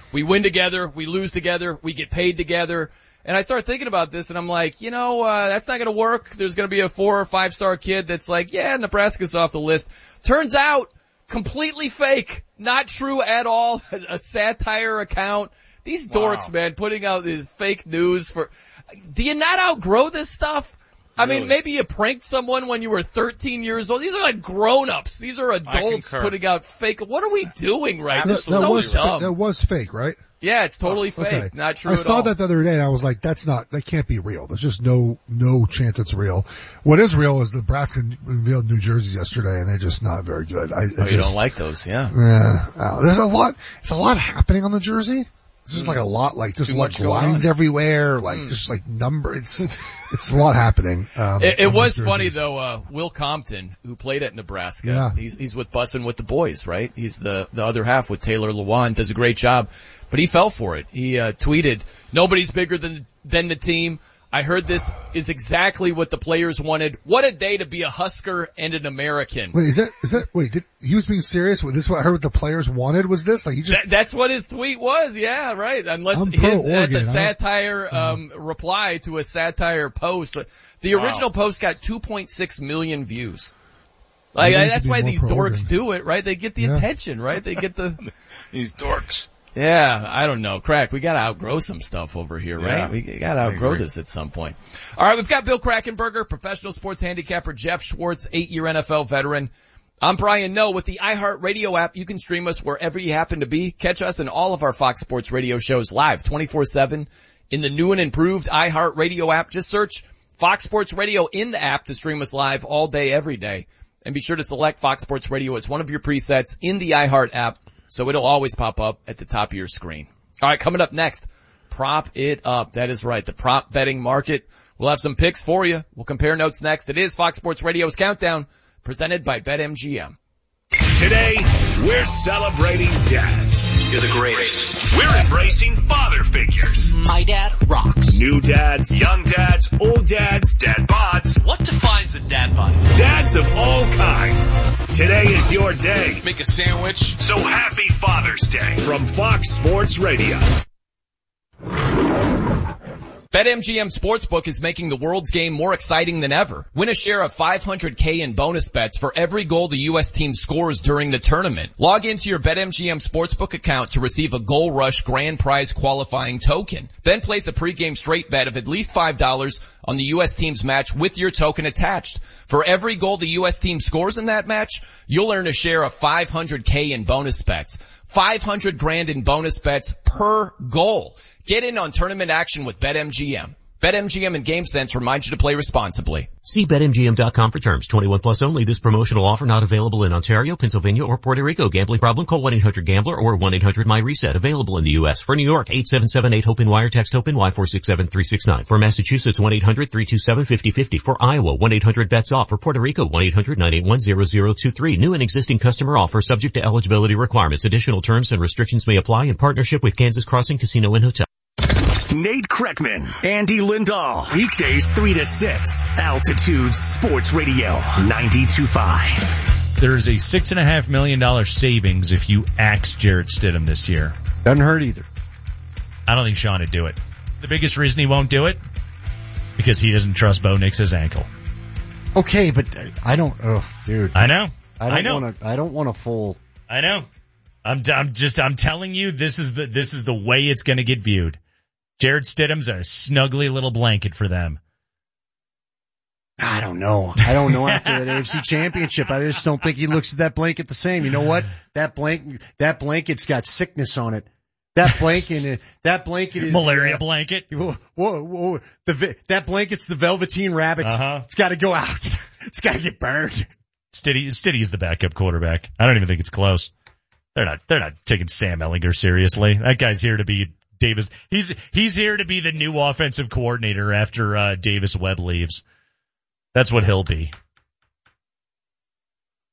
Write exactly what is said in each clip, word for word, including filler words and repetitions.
We win together, we lose together, we get paid together. And I start thinking about this, and I'm like, you know, uh, that's not going to work. There's going to be a four or five star kid that's like, yeah, Nebraska's off the list. Turns out, completely fake, not true at all. A satire account. These dorks, wow. man, putting out this fake news for. Do you not outgrow this stuff? I really? mean, maybe you pranked someone when you were thirteen years old. These are like grown-ups. These are adults putting out fake. What are we doing right now? This is so was, dumb. That was fake, right? Yeah, it's totally oh, fake. Okay. Not true I at saw all. that the other day, and I was like, that's not, that can't be real. There's just no, no chance it's real. What is real is Nebraska revealed New Jersey yesterday, and they're just not very good. I, oh, just, you don't like those, yeah. Yeah. Uh, there's a lot, there's a lot happening on the jersey. It's just like a lot, like just like lines everywhere, like mm. just like number. It's it's a lot happening. Um, it it was funny though. Uh, Will Compton, who played at Nebraska, yeah. he's he's with Bussin' with the Boys, right? He's the the other half with Taylor Lewan. Does a great job, but he fell for it. He uh, tweeted, "Nobody's bigger than than the team. I heard this is exactly what the players wanted. What a day to be a Husker and an American." Wait, is that, is that, wait, did, he was being serious? Was this what I heard what the players wanted? Was this? Like he just. That, that's what his tweet was, yeah, right. Unless I'm his, pro that's a Oregon, satire, um, reply to a satire post. The Wow. original post got two point six million views. Like, that's why these dorks Oregon. do it, right? They get the yeah. attention, right? They get the. These dorks. Yeah, I don't know. Crack, we gotta outgrow some stuff over here, right? Yeah, we gotta outgrow this at some point. Alright, we've got Bill Krackomberger, professional sports handicapper, Jeff Schwartz, eight-year N F L veteran. I'm Brian Noe. With the iHeartRadio app, you can stream us wherever you happen to be. Catch us and all of our Fox Sports Radio shows live twenty-four seven in the new and improved iHeartRadio app. Just search Fox Sports Radio in the app to stream us live all day, every day. And be sure to select Fox Sports Radio as one of your presets in the iHeart app, so it'll always pop up at the top of your screen. All right, coming up next, prop it up. That is right, the prop betting market. We'll have some picks for you. We'll compare notes next. It is Fox Sports Radio's Countdown, presented by BetMGM. Today, we're celebrating dads. You're the greatest. We're embracing father figures. My dad rocks. New dads, young dads, old dads, dad bods. What defines a dad bod? Dads of all kinds. Today is your day. Make a sandwich. So happy Father's Day from Fox Sports Radio. BetMGM Sportsbook is making the world's game more exciting than ever. Win a share of five hundred K in bonus bets for every goal the U S team scores during the tournament. Log into your BetMGM Sportsbook account to receive a Goal Rush grand prize qualifying token. Then place a pregame straight bet of at least five dollars on the U S team's match with your token attached. For every goal the U S team scores in that match, you'll earn a share of five hundred K in bonus bets. five hundred grand in bonus bets per goal. Get in on tournament action with BetMGM. BetMGM and GameSense remind you to play responsibly. See Bet M G M dot com for terms. twenty-one plus only. This promotional offer not available in Ontario, Pennsylvania, or Puerto Rico. Gambling problem? Call one eight hundred gambler or one eight hundred my reset. Available in the U S. For New York, eight seven seven eight HOPE-N wire. Text HOPE-N-Y four six seven three six nine. For Massachusetts, one eight hundred three two seven five zero five zero. For Iowa, one eight hundred bets off. For Puerto Rico, one eight hundred nine eight one zero zero two three. New and existing customer offer subject to eligibility requirements. Additional terms and restrictions may apply in partnership with Kansas Crossing Casino and Hotel. Nate Kreckman, Andy Lindahl, weekdays three to six, Altitude Sports Radio, ninety-two point five. There's a six and a half million dollar savings if you axe Jarrett Stidham this year. Doesn't hurt either. I don't think Sean would do it. The biggest reason he won't do it? Because he doesn't trust Bo Nix's ankle. Okay, but I don't, oh, dude. I know. I don't I know. want to, I don't want to full. I know. I'm, I'm just, I'm telling you, this is the, this is the way it's going to get viewed. Jarrett Stidham's a snuggly little blanket for them. I don't know. I don't know after that A F C Championship. I just don't think he looks at that blanket the same. You know what? That blanket, that blanket's got sickness on it. That blanket, that blanket is malaria uh, blanket. Whoa, whoa, whoa. The that blanket's the Velveteen Rabbit. Uh-huh. It's got to go out. It's got to get burned. Stiddy, Stiddy is the backup quarterback. I don't even think it's close. They're not. They're not taking Sam Ehlinger seriously. That guy's here to be Davis. He's he's here to be the new offensive coordinator after uh, Davis Webb leaves. That's what he'll be.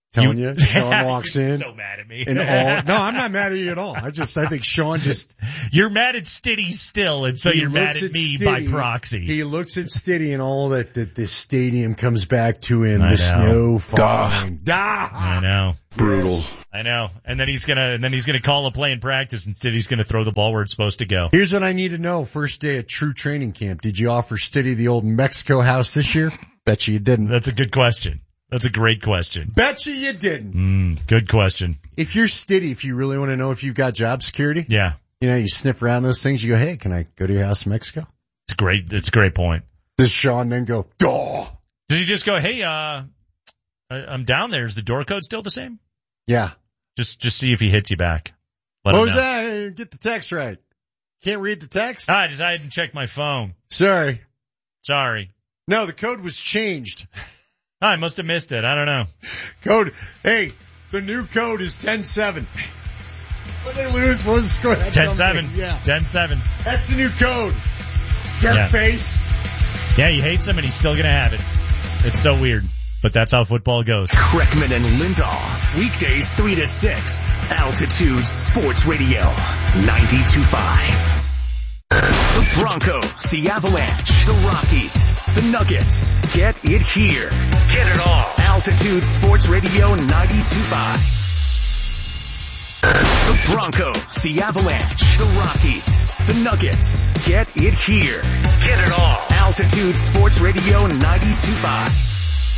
Telling You- you, Sean walks You're in. so mad at me. And all, no, I'm not mad at you at all. I just, I think Sean just, You're mad at Stiddy still, and so he you're mad looks at me Stiddy, by proxy. He looks at Stiddy and all that, that the stadium comes back to him. I The know. snow falling. I know. Brutal. I know. And then he's gonna, and then he's gonna call a play in practice, and Stiddy's gonna throw the ball where it's supposed to go. Here's what I need to know. First day at true training camp. Did you offer Stiddy the old Mexico house this year? Bet you you didn't. That's a good question. That's a great question. Bet you you didn't. Mm, good question. If you're Stiddy, if you really want to know if you've got job security, Yeah. you know, you sniff around those things, you go, hey, can I go to your house in Mexico? It's a great, it's a great point. Does Sean then go, duh? Does he just go, hey, uh, I, I'm down there. Is the door code still the same? Yeah. Just, just see if he hits you back. Let What him was know. that? Get the text right. Can't read the text? Ah, I just, I didn't check my phone. Sorry. Sorry. No, the code was changed. Ah, I must have missed it. I don't know. Code, hey, the new code is ten seven. What they lose? What was the score? That's ten seven. something. Yeah. ten seven. That's the new code. Jerk Yeah. face. Yeah, he hates him and he's still going to have it. It's so weird, but that's how football goes. Kreckman and Lindahl. Weekdays three to six. Altitude Sports Radio. ninety-two point five. The Broncos, the Avalanche, the Rockies, the Nuggets. Get it here. Get it all. Altitude Sports Radio ninety-two point five. The Broncos, the Avalanche, the Rockies, the Nuggets. Get it here. Get it all. Altitude Sports Radio ninety-two point five.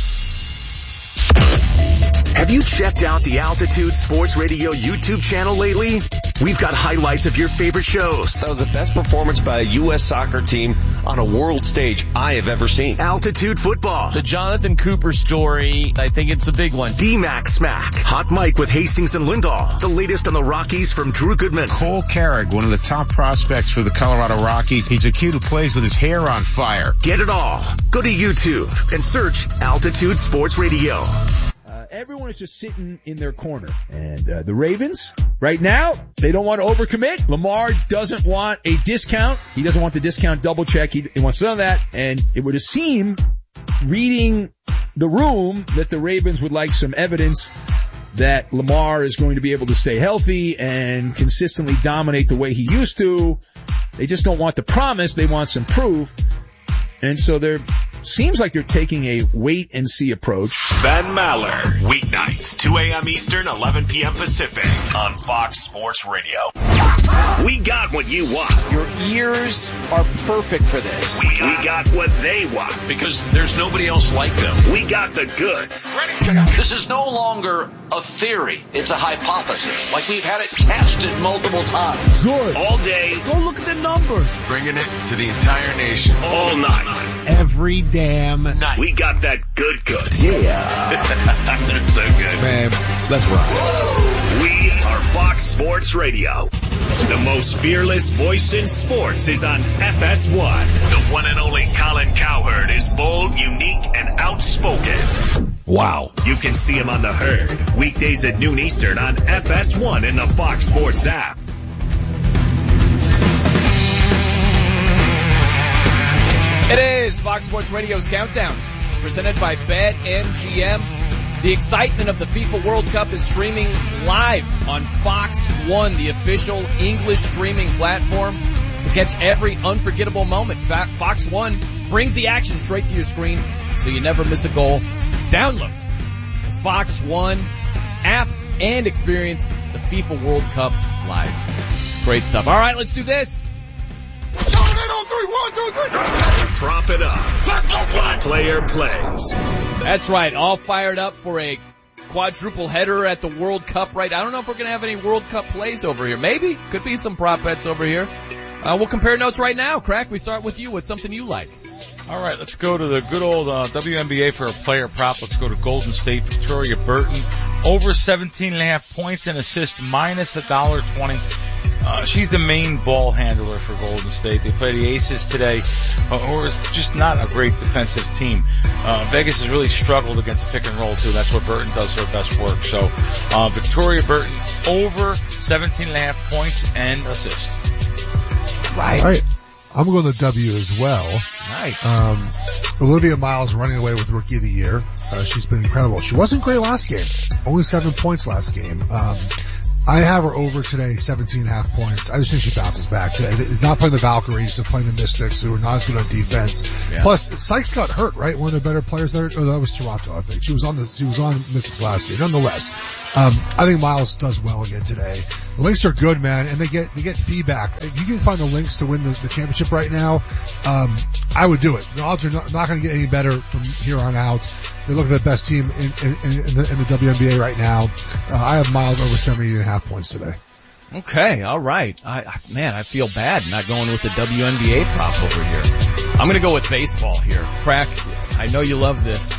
Have you checked out the Altitude Sports Radio YouTube channel lately? We've got highlights of your favorite shows. That was the best performance by a U S soccer team on a world stage I have ever seen. Altitude Football. The Jonathan Cooper story, I think it's a big one. D-Mac Smack. Hot Mike with Hastings and Lindahl. The latest on the Rockies from Drew Goodman. Cole Carrick, one of the top prospects for the Colorado Rockies. He's a kid who plays with his hair on fire. Get it all. Go to YouTube and search Altitude Sports Radio. Uh, everyone is just sitting in their corner. And uh, the Ravens, right now, they don't want to overcommit. Lamar doesn't want a discount. He doesn't want the discount double check. He, he wants none of that. And it would seem, reading the room, that the Ravens would like some evidence that Lamar is going to be able to stay healthy and consistently dominate the way he used to. They just don't want the promise. They want some proof. And so there seems like they're taking a wait and see approach. Ben Maller, weeknights, two a.m. Eastern, eleven p.m. Pacific on Fox Sports Radio. We got what you want. Your ears are perfect for this. We got, we got what they want. Because there's nobody else like them. We got the goods. This is no longer a theory. It's a hypothesis. Like we've had it tested multiple times. Good. All day. Go look at the numbers. Bringing it to the entire nation. All night. Every damn night. We got that good good. Yeah. That's so good. Man, let's rock. We are Fox Sports Radio. The most fearless voice in sports is on F S one. The one and only Colin Cowherd is bold, unique, and outspoken. Wow. You can see him on the Herd. Weekdays at noon Eastern on F S one in the Fox Sports app. It is Fox Sports Radio's Countdown, presented by BetMGM. The excitement of the FIFA World Cup is streaming live on Fox One, the official English streaming platform, to catch every unforgettable moment. Fox One brings the action straight to your screen, so you never miss a goal. Download the Fox One app and experience the FIFA World Cup live. Great stuff. All right, let's do this. Prop it up. Let's go play. Player plays. That's right. All fired up for a quadruple header at the World Cup, right? I don't know if we're going to have any World Cup plays over here. Maybe. Could be some prop bets over here. Uh, we'll compare notes right now. Crack, we start with you. What's something you like? All right, let's go to the good old uh, W N B A for a player prop. Let's go to Golden State, Victoria Burton. Over seventeen and a half points and assists, minus one dollar twenty. Uh, she's the main ball handler for Golden State. They play the Aces today, uh, who is just not a great defensive team. Uh, Vegas has really struggled against pick and roll too. That's what Burton does her best work. So, uh, Victoria Burton over seventeen and a half points and assists. Right. All right. I'm going to W as well. Nice. Um, Olivia Miles running away with Rookie of the Year. Uh, she's been incredible. She wasn't great last game. Only seven points last game. Um, I have her over today, seventeen and a half points. I just think she bounces back today. He's not playing the Valkyries, they're playing the Mystics, who are not as good on defense. Yeah. Plus, Sykes got hurt, right? One of the better players there. Oh, that was Toronto, I think. She was on the, she was on Mystics last year. Nonetheless, um, I think Miles does well again today. The links are good, man, and they get, they get feedback. If you can find the links to win the, the championship right now, um, I would do it. The odds are not, not going to get any better from here on out. They look at the best team in, in, in, the, in the W N B A right now. Uh, I have Miles over seventy and a half points today. Okay, all right. I, I man, I feel bad not going with the W N B A prop over here. I'm going to go with baseball here. Crack, I know you love this.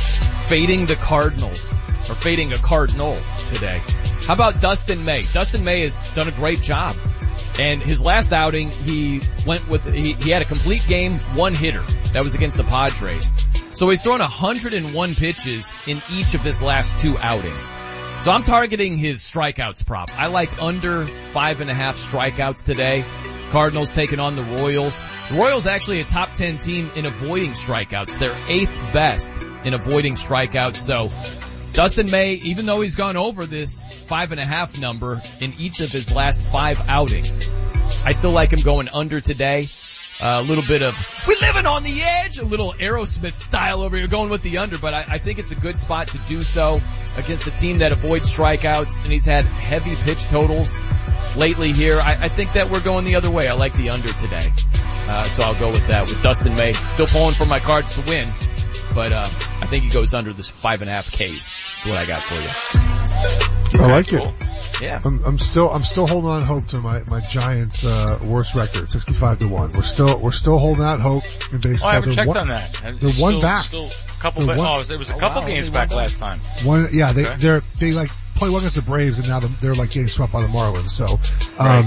Fading the Cardinals, or fading a Cardinal today. How about Dustin May? Dustin May has done a great job. And his last outing, he went with, he, he had a complete game, one hitter. That was against the Padres. So he's thrown one hundred one pitches in each of his last two outings. So I'm targeting his strikeouts prop. I like under five and a half strikeouts today. Cardinals taking on the Royals. The Royals actually a top ten team in avoiding strikeouts. They're eighth best in avoiding strikeouts. So Dustin May, even though he's gone over this five and a half number in each of his last five outings, I still like him going under today. Uh, a little bit of, we living on the edge, a little Aerosmith style over here going with the under, but I, I think it's a good spot to do so against a team that avoids strikeouts, and he's had heavy pitch totals lately here. I, I think that we're going the other way. I like the under today. Uh, so I'll go with that with Dustin May. Still pulling for my Cards to win, but, uh, I think he goes under this five and a half Ks. That's what I got for you. I like it. Yeah. I'm, I'm still, I'm still holding on hope to my, my Giants, uh, worst record, sixty-five to one. We're still, we're still holding out hope in baseball. Oh, I haven't they're checked one, on that. They're still, one back. Still a couple, They're ba- one, oh, it was a couple wow, games back back last time. One, yeah, they, okay. they're, they like play one against the Braves and now they're like getting swept by the Marlins. So, um,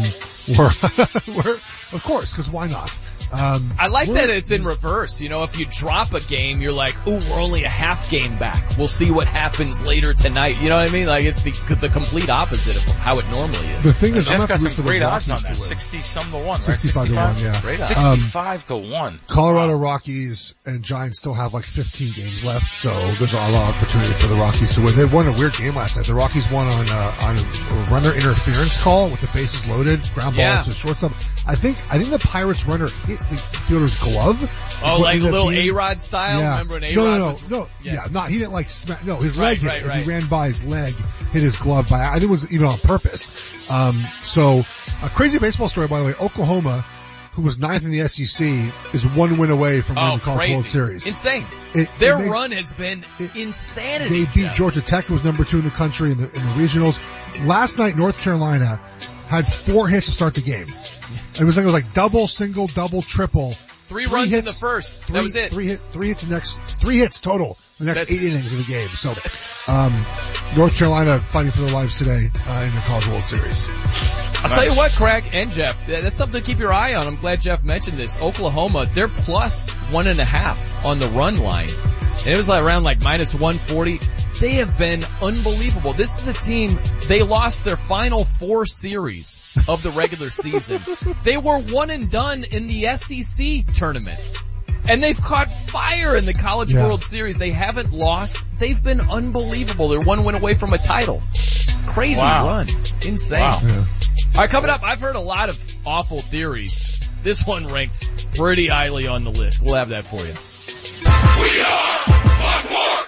right. we're, we're, of course, cause why not? Um, I like that it's in reverse. You know, if you drop a game, you're like, ooh, we're only a half game back. We'll see what happens later tonight. You know what I mean? Like, it's the the complete opposite of how it normally is. The thing is, Jeff I'm got not some great odds on that. sixty some to one, right? sixty-five to one, yeah. Great odds. Um, sixty-five to one. Colorado Rockies and Giants still have like fifteen games left, so there's a lot of opportunity for the Rockies to win. They won a weird game last night. The Rockies won on, uh, on a runner interference call with the bases loaded, ground ball yeah. to shortstop. I think, I think the Pirates runner hit the fielder's glove. Oh, like a little A-Rod style? Yeah. Remember an A-Rod? No, no, no, was, no. Yeah, yeah not, he didn't like smack, no, his right, leg hit right, as right. he ran by his leg, hit his glove by, I think it was even on purpose. Um, so, a crazy baseball story, by the way. Oklahoma, who was ninth in the S E C, is one win away from winning oh, the College crazy. World Series. Insane. It, Their it makes, run has been it, insanity. They beat Jeff. Georgia Tech, who was number two in the country in the, in the regionals. Last night, North Carolina had four hits to start the game. It was like, it was like double, single, double, triple. Three, three runs hits, in the first. Three, that was it. Three, hit, three hits the next, three hits total the next That's, eight innings of the game. So, um, North Carolina fighting for their lives today, uh, in the College World Series. I'll tell you what, Craig and Jeff, that's something to keep your eye on. I'm glad Jeff mentioned this. Oklahoma, they're plus one and a half on the run line. And it was like around like minus one forty. They have been unbelievable. This is a team, they lost their final four series of the regular season. They were one and done in the S E C tournament. And they've caught fire in the College yeah. World Series. They haven't lost. They've been unbelievable. They're one win away from a title. Crazy wow. run. Insane. Wow. Yeah. All right, coming up, I've heard a lot of awful theories. This one ranks pretty highly on the list. We'll have that for you. We are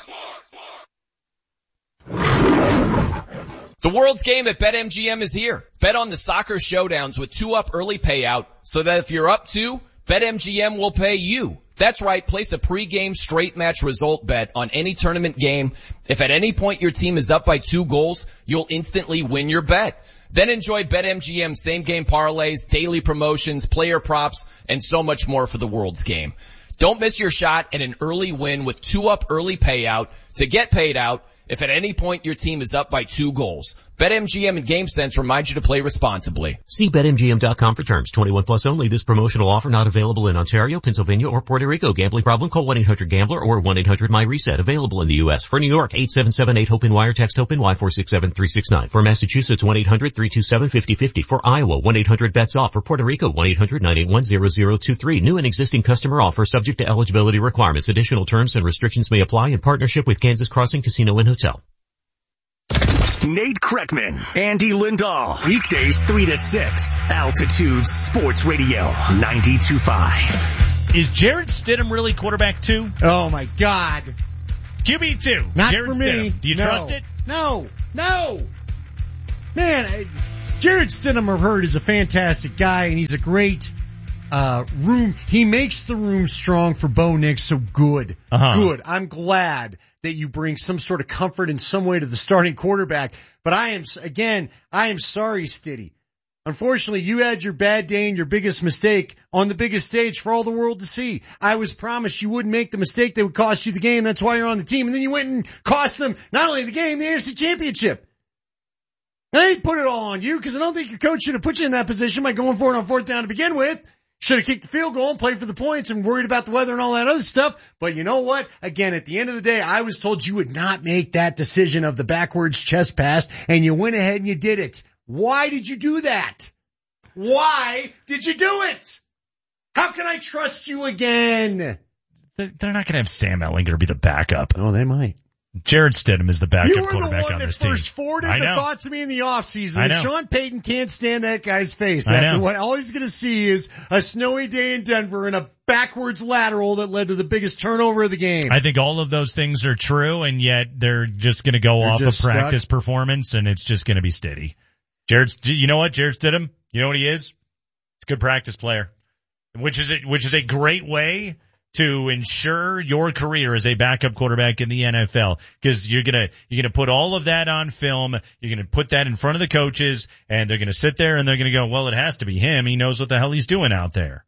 The World's Game at BetMGM is here. Bet on the soccer showdowns with two up early payout so that if you're up two, BetMGM will pay you. That's right, place a pregame straight match result bet on any tournament game. If at any point your team is up by two goals, you'll instantly win your bet. Then enjoy BetMGM same game parlays, daily promotions, player props, and so much more for the World's Game. Don't miss your shot at an early win with two up early payout to get paid out if at any point your team is up by two goals. BetMGM and GameSense remind you to play responsibly. See Bet M G M dot com for terms. twenty-one plus only. This promotional offer not available in Ontario, Pennsylvania, or Puerto Rico. Gambling problem? Call one eight hundred gambler or one eight hundred my reset. Available in the U S. For New York, eight seven seven eight HOPE-N wire. Text HOPE-N Y four six seven three six nine. For Massachusetts, one eight hundred three two seven five oh five oh. For Iowa, one eight hundred bets off. For Puerto Rico, one eight hundred nine eight one zero zero two three. New and existing customer offer subject to eligibility requirements. Additional terms and restrictions may apply in partnership with Kansas Crossing Casino and Hotel. Nate Kreckman, Andy Lindahl, weekdays three to six, Altitude Sports Radio, ninety-two point five. Is Jarrett Stidham really quarterback two? Oh my God. Q B two. Not Jarrett for me. Stidham. Do you no. trust it? No. No. Man, I, Jarrett Stidham, I've heard, is a fantastic guy, and he's a great uh room. He makes the room strong for Bo Nix, so good. Uh-huh. Good. I'm glad that you bring some sort of comfort in some way to the starting quarterback. But I am, again, I am sorry, Stiddy. Unfortunately, you had your bad day and your biggest mistake on the biggest stage for all the world to see. I was promised you wouldn't make the mistake that would cost you the game. That's why you're on the team. And then you went and cost them not only the game, the A F C Championship. And I didn't put it all on you because I don't think your coach should have put you in that position by going for it on fourth down to begin with. Should have kicked the field goal and played for the points and worried about the weather and all that other stuff. But you know what? Again, at the end of the day, I was told you would not make that decision of the backwards chest pass, and you went ahead and you did it. Why did you do that? Why did you do it? How can I trust you again? They're not going to have Sam Ehlinger be the backup. Oh, they might. Jarrett Stidham is the backup you were quarterback the one on that this team. first forwarded the thought to me in the offseason. I know. Sean Payton can't stand that guy's face. I After know. what all he's going to see is a snowy day in Denver and a backwards lateral that led to the biggest turnover of the game. I think all of those things are true, and yet they're just going to go They're off of just practice stuck. performance, and it's just going to be steady. Jarrett, you know what? Jarrett Stidham, you know what he is? He's a good practice player, which is a, which is a great way to ensure your career as a backup quarterback in the N F L, because you're gonna you're gonna put all of that on film. You're gonna put that in front of the coaches, and they're gonna sit there and they're gonna go, "Well, it has to be him. He knows what the hell he's doing out there."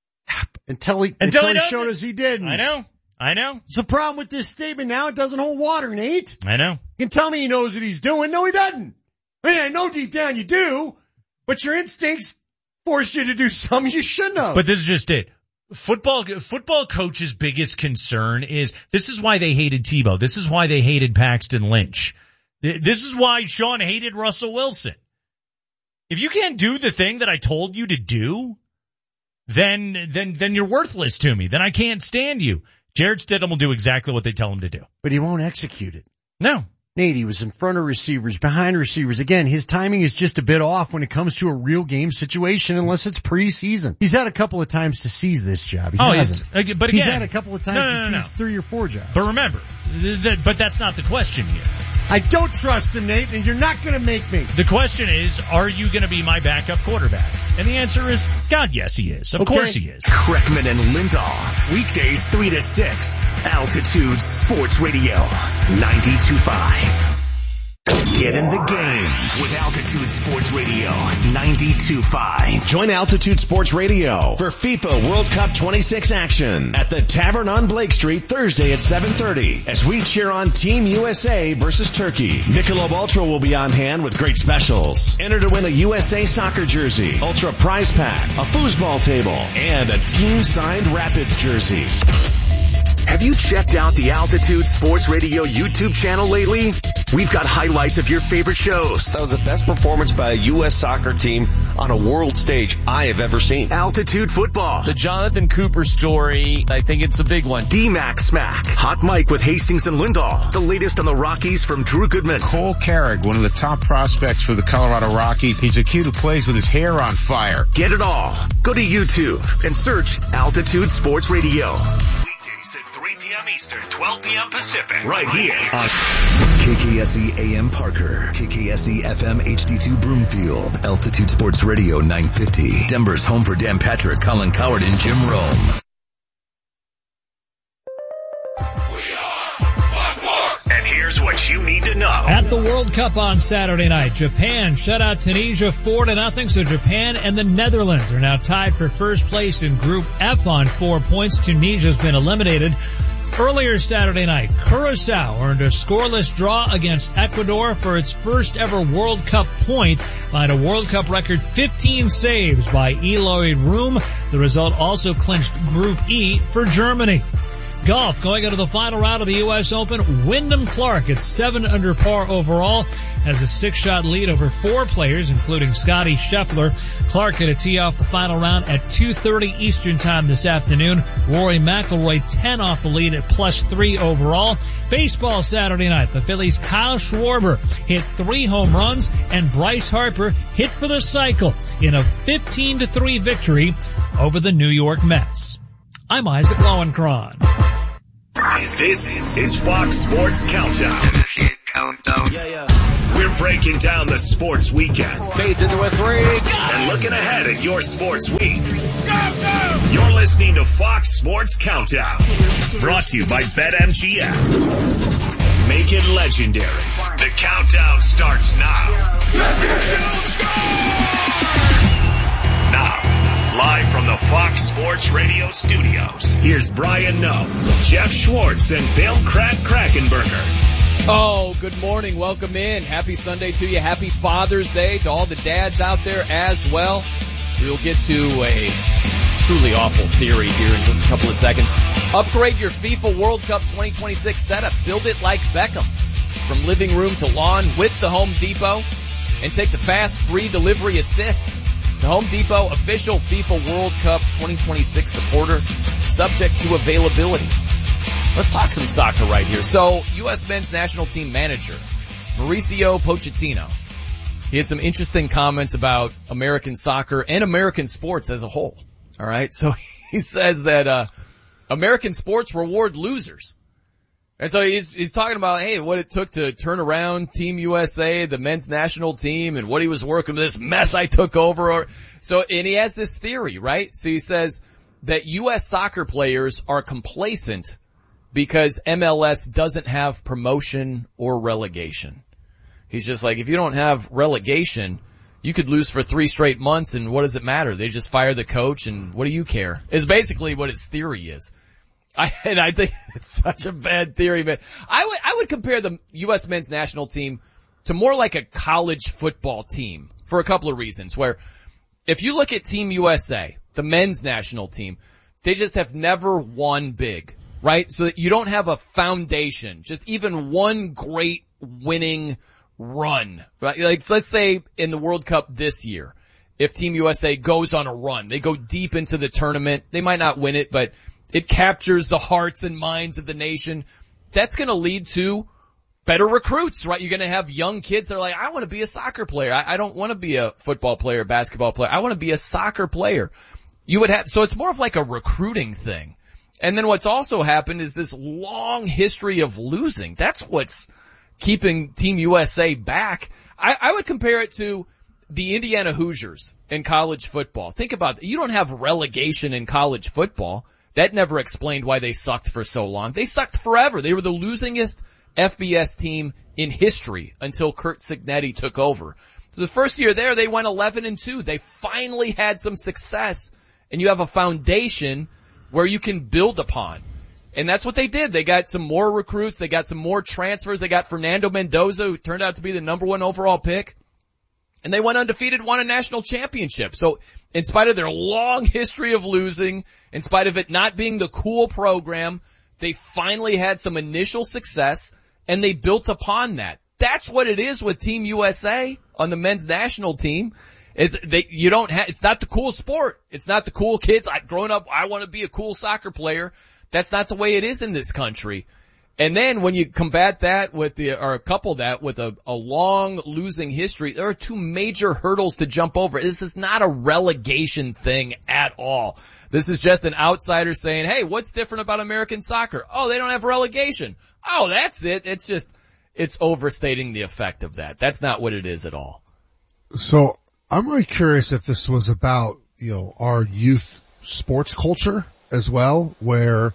Until he Until until he he does showed it. us he didn't. I know, I know. It's a problem with this statement now. It doesn't hold water, Nate. I know. You can tell me he knows what he's doing. No, he doesn't. I mean, I know deep down you do, but your instincts force you to do something you shouldn't have. But this is just it. Football, football coach's biggest concern is, this is why they hated Tebow. This is why they hated Paxton Lynch. This is why Sean hated Russell Wilson. If you can't do the thing that I told you to do, then, then, then you're worthless to me. Then I can't stand you. Jarrett Stidham will do exactly what they tell him to do. But he won't execute it. No. Nate, he was in front of receivers, behind receivers. Again, his timing is just a bit off when it comes to a real game situation, unless it's preseason. He's had a couple of times to seize this job. He oh, hasn't. But again, he's had a couple of times no, no, to no, seize no. three or four jobs. But remember, th- th- but that's not the question here. I don't trust him, Nate, and you're not going to make me. The question is, are you going to be my backup quarterback? And the answer is, God, yes, he is. Of Okay. course he is. Kreckman and Lindahl, weekdays three to six, Altitude Sports Radio, ninety-two point five. Get in the game with Altitude Sports Radio, ninety-two point five. Join Altitude Sports Radio for FIFA World Cup twenty-six action at the Tavern on Blake Street Thursday at seven thirty as we cheer on Team U S A versus Turkey. Michelob Ultra will be on hand with great specials. Enter to win a U S A soccer jersey, Ultra prize pack, a foosball table, and a team-signed Rapids jersey. Have you checked out the Altitude Sports Radio YouTube channel lately? We've got highlights of your favorite shows. That was the best performance by a U S soccer team on a world stage I have ever seen. Altitude Football. The Jonathan Cooper story, I think it's a big one. D-Mac Smack. Hot Mike with Hastings and Lindahl. The latest on the Rockies from Drew Goodman. Cole Carrick, one of the top prospects for the Colorado Rockies. He's a kid who plays with his hair on fire. Get it all. Go to YouTube and search Altitude Sports Radio. Weekdays at three p.m. Eastern, twelve p.m. Pacific. Right here on K K S E A M Parker, K K S E F M H D two Broomfield, Altitude Sports Radio nine fifty, Denver's home for Dan Patrick, Colin Coward, and Jim Rome. And here's what you need to know. At the World Cup on Saturday night, Japan shut out Tunisia four to nothing, so Japan and the Netherlands are now tied for first place in Group F on four points. Tunisia's been eliminated. Earlier Saturday night, Curacao earned a scoreless draw against Ecuador for its first ever World Cup point behind a World Cup record fifteen saves by Eloy Room. The result also clinched Group E for Germany. Golf going into the final round of the U S Open. Wyndham Clark at seven under par overall has a six-shot lead over four players, including Scotty Scheffler. Clark going to tee off the final round at two thirty Eastern Time this afternoon. Rory McIlroy ten off the lead at plus three overall. Baseball Saturday night. The Phillies' Kyle Schwarber hit three home runs, and Bryce Harper hit for the cycle in a fifteen to three victory over the New York Mets. I'm Isaac Lowenkron. This is Fox Sports Countdown. Countdown. Yeah, yeah. We're breaking down the sports weekend. Fades into a three. And looking ahead at your sports week. Countdown. You're listening to Fox Sports Countdown. Brought to you by BetMGM. Make it legendary. The countdown starts now. Now. Live from the Fox Sports Radio studios, here's Brian Noe, Jeff Schwartz, and Bill Crack Krackenberger. Oh, good morning. Welcome in. Happy Sunday to you. Happy Father's Day to all the dads out there as well. We'll get to a truly awful theory here in just a couple of seconds. Upgrade your FIFA World Cup twenty twenty-six setup. Build it like Beckham. From living room to lawn with the Home Depot. And take the fast free delivery assist. The Home Depot official FIFA World Cup twenty twenty-six supporter, subject to availability. Let's talk some soccer right here. So, U S men's national team manager, Mauricio Pochettino, he had some interesting comments about American soccer and American sports as a whole. All right, so he says that uh American sports reward losers. And so he's, he's talking about, hey, what it took to turn around Team U S A, the men's national team, and what he was working with, this mess I took over. Or, so, and he has this theory, right? So he says that U S soccer players are complacent because M L S doesn't have promotion or relegation. He's just like, if you don't have relegation, you could lose for three straight months, and what does it matter? They just fire the coach, and what do you care? Is basically what his theory is. I, and I think it's such a bad theory, but I would, I would compare the U S men's national team to more like a college football team for a couple of reasons, where if you look at Team U S A, the men's national team, they just have never won big, right? So that you don't have a foundation, just even one great winning run, right? Like, let's say in the World Cup this year, if Team U S A goes on a run, they go deep into the tournament, they might not win it, but it captures the hearts and minds of the nation. That's going to lead to better recruits, right? You're going to have young kids that are like, I want to be a soccer player. I, I don't want to be a football player, basketball player. I want to be a soccer player. You would have, so it's more of like a recruiting thing. And then what's also happened is this long history of losing. That's what's keeping Team U S A back. I, I would compare it to the Indiana Hoosiers in college football. Think about it. You don't have relegation in college football. That never explained why they sucked for so long. They sucked forever. They were the losingest F B S team in history until Curt Cignetti took over. So the first year there, they went eleven and two. They finally had some success, and you have a foundation where you can build upon. And that's what they did. They got some more recruits. They got some more transfers. They got Fernando Mendoza, who turned out to be the number one overall pick. And they went undefeated, won a national championship. So in spite of their long history of losing, in spite of it not being the cool program, they finally had some initial success, and they built upon that. That's what it is with Team U S A on the men's national team. Is they, you don't have, it's not the cool sport. It's not the cool kids. I, growing up, I want to be a cool soccer player. That's not the way it is in this country. And then when you combat that with the, or couple that with a, a long losing history, there are two major hurdles to jump over. This is not a relegation thing at all. This is just an outsider saying, hey, what's different about American soccer? Oh, they don't have relegation. Oh, that's it. It's just, it's overstating the effect of that. That's not what it is at all. So I'm really curious if this was about, you know, our youth sports culture as well, where,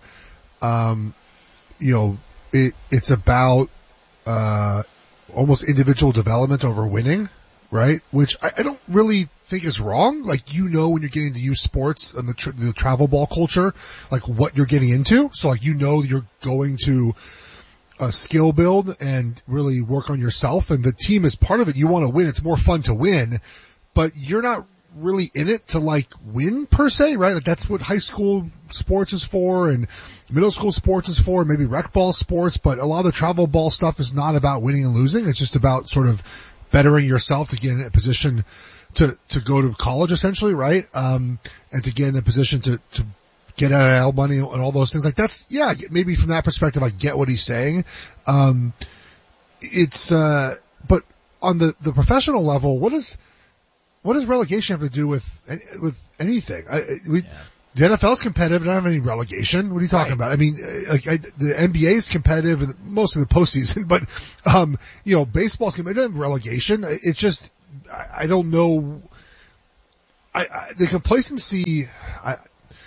um, you know, It, it's about, uh, almost individual development over winning, right? Which I, I don't really think is wrong. Like, you know, when you're getting into youth sports and the, tra- the travel ball culture, like what you're getting into. So like, you know, you're going to a skill build and really work on yourself, and the team is part of it. You want to win. It's more fun to win, but you're not really in it to like win per se, right? Like that's what high school sports is for and middle school sports is for, maybe rec ball sports, but a lot of the travel ball stuff is not about winning and losing. It's just about sort of bettering yourself to get in a position to, to go to college essentially, right? Um, and to get in a position to, to get N I L money and all those things. Like that's, yeah, maybe from that perspective, I get what he's saying. Um, it's, uh, but on the, the professional level, what is, what does relegation have to do with, with anything? I, we, yeah. The N F L is competitive. I don't have any relegation. What are you talking right. about? I mean, like, I, the N B A is competitive, and mostly the postseason, but, um, you know, baseball's competitive. They don't have relegation. It's just, I, I don't know. I, I the complacency, I,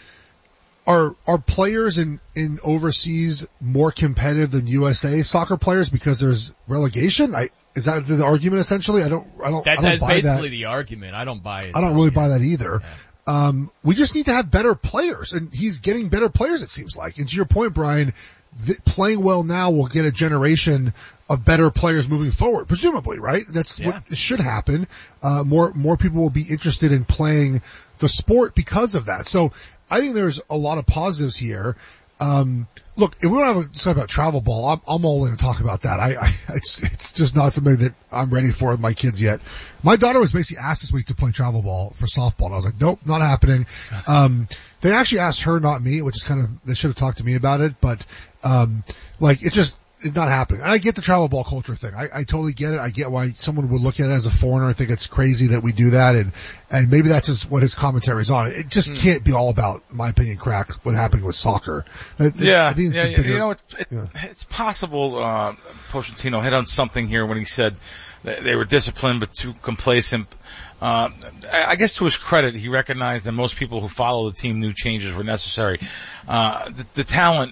Are, are players in, in overseas more competitive than U S A soccer players because there's relegation? I, is that the argument essentially? I don't, I don't, that's, I don't that's buy basically that. the argument. I don't buy it. I don't really buy that either. Yeah. Um, we just need to have better players, and he's getting better players, it seems like. And to your point, Brian, th- playing well now will get a generation of better players moving forward, presumably, right? That's yeah. what should happen. Uh, more, more people will be interested in playing the sport because of that. So I think there's a lot of positives here. Um, look, if we don't have a discussion about travel ball, I'm, I'm all in to talk about that. I, I, it's, it's just not something that I'm ready for with my kids yet. My daughter was basically asked this week to play travel ball for softball, and I was like, nope, not happening. Um, they actually asked her, not me, which is kind of, they should have talked to me about it, but, um, like, it just, it's not happening. And I get the travel ball culture thing. I, I totally get it. I get why someone would look at it as a foreigner. I think it's crazy that we do that, and and maybe that's just what his commentary is on. It just mm. can't be all about, in my opinion, cracks what happened with soccer. It, yeah, it, yeah, bigger, you know, it, it, yeah. it's possible. Uh, Pochettino hit on something here when he said that they were disciplined but too complacent. Uh, I guess to his credit, he recognized that most people who follow the team knew changes were necessary. Uh, the, the talent,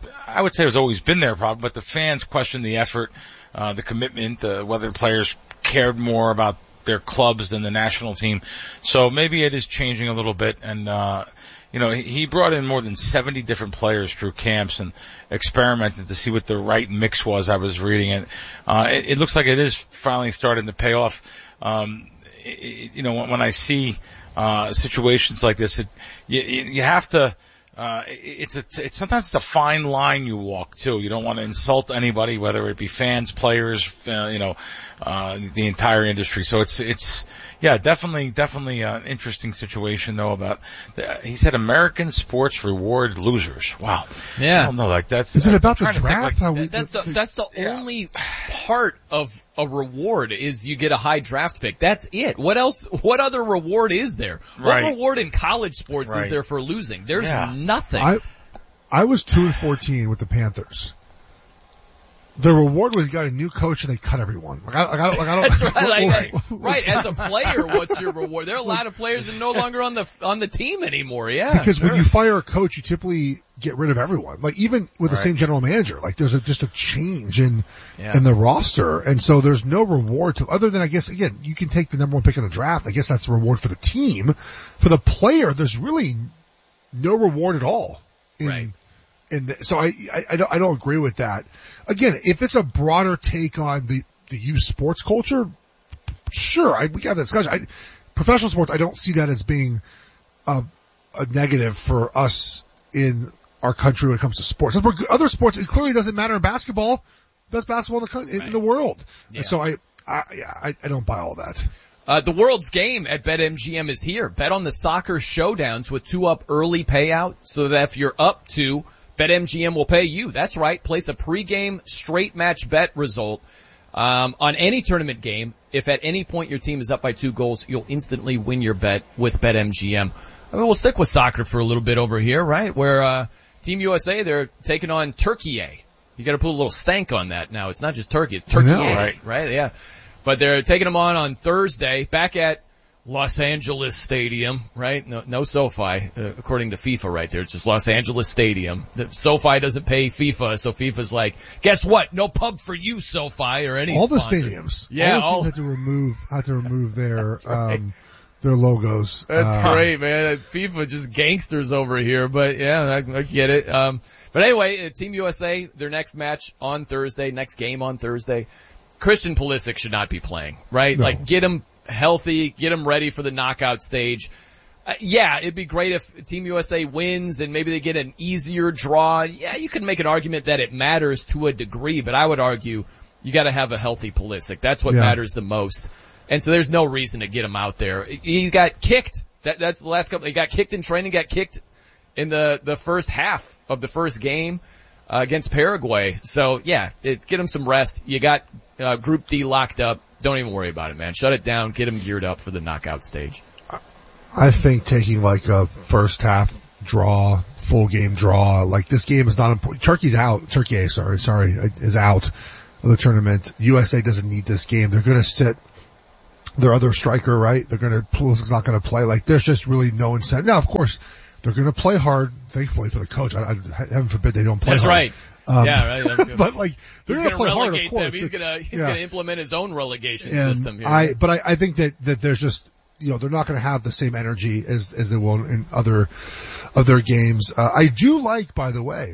I would say, has always been their problem, but the fans questioned the effort, uh, the commitment, uh, whether players cared more about their clubs than the national team. So maybe it is changing a little bit. And, uh, you know, he brought in more than seventy different players through camps and experimented to see what the right mix was. I was reading it. Uh, it, it looks like it is finally starting to pay off. Um, it, you know, when, when I see, uh, situations like this, it, you, you have to, Uh, it's a, it's sometimes it's a fine line you walk too. You don't want to insult anybody, whether it be fans, players, uh, you know, uh, the entire industry. So it's, it's, yeah, definitely, definitely an interesting situation though about, the, he said American sports reward losers. Wow. Yeah. I don't know, like that's. Is it about the draft? Like, that, that's the, that's the yeah. only part of a reward is you get a high draft pick. That's it. What else, what other reward is there? Right. What reward in college sports right. is there for losing? There's yeah. nothing. I, I was two and fourteen with the Panthers. The reward was you got a new coach and they cut everyone. Like I, like I, like I don't. That's right. Like, like, right. As a player, what's your reward? There are a lot of players that are no longer on the on the team anymore. Yeah. Because sure. when you fire a coach, you typically get rid of everyone. Like even with the right. same general manager, like there's a, just a change in yeah. in the roster, and so there's no reward to other than I guess again you can take the number one pick in the draft. I guess that's the reward for the team. For the player, there's really no reward at all. In, right. in the, so I, I I don't I don't agree with that. Again, if it's a broader take on the, the youth sports culture, sure, I, we got that discussion. I, professional sports, I don't see that as being a, a negative for us in our country when it comes to sports. Other sports, it clearly doesn't matter in basketball. Best basketball in the, in right. the world. Yeah. And so I, I, I, I don't buy all that. Uh, the world's game at BetMGM is here. Bet on the soccer showdowns with two up early payout so that if you're up two, BetMGM will pay you. That's right. Place a pregame straight match bet result um, on any tournament game. If at any point your team is up by two goals, you'll instantly win your bet with BetMGM. I mean, we'll stick with soccer for a little bit over here, right? Where uh, Team U S A, they're taking on Turkey. You got to put a little stank on that now. It's not just Turkey, it's Turkey, right? Right? Yeah. But they're taking them on on Thursday back at Los Angeles Stadium, right? No, no SoFi, uh, according to FIFA right there. It's just Los Angeles Stadium. The SoFi doesn't pay FIFA, so FIFA's like, guess what? No pub for you, SoFi, or any all sponsor. the stadiums. Yeah, all, all the stadiums had to remove had to remove their right. um their logos. That's um, great, man. FIFA just gangsters over here, but yeah, I, I get it. Um, but anyway, uh, Team U S A, their next match on Thursday, next game on Thursday. Christian Pulisic should not be playing, right? No. Like, get him healthy, get him ready for the knockout stage. Uh, yeah, it'd be great if Team U S A wins and maybe they get an easier draw. Yeah, you could make an argument that it matters to a degree, but I would argue you gotta have a healthy Pulisic. That's what yeah. matters the most. And so there's no reason to get him out there. He got kicked. That, that's the last couple. He got kicked in training, got kicked in the, the first half of the first game, uh, against Paraguay. So yeah, it's, get him some rest. You got, uh, Group D locked up. Don't even worry about it, man. Shut it down. Get him geared up for the knockout stage. I think taking like a first half draw, full game draw, like this game is not important. Turkey's out. Turkey, sorry, sorry, is out of the tournament. U S A doesn't need this game. They're going to sit their other striker, right? They're going to, Pulisic's not going to play. Like, there's just really no incentive. Now, of course, they're going to play hard, thankfully for the coach. I, I, heaven forbid they don't play That's hard. right. Um, yeah, right. but like, they're he's going to play hard, of relegate course. them. He's It's- going to he's yeah. going to implement his own relegation And system here. I, but I, I think that, that there's just, you know, they're not going to have the same energy as, as they will in other, other games. Uh, I do like, by the way,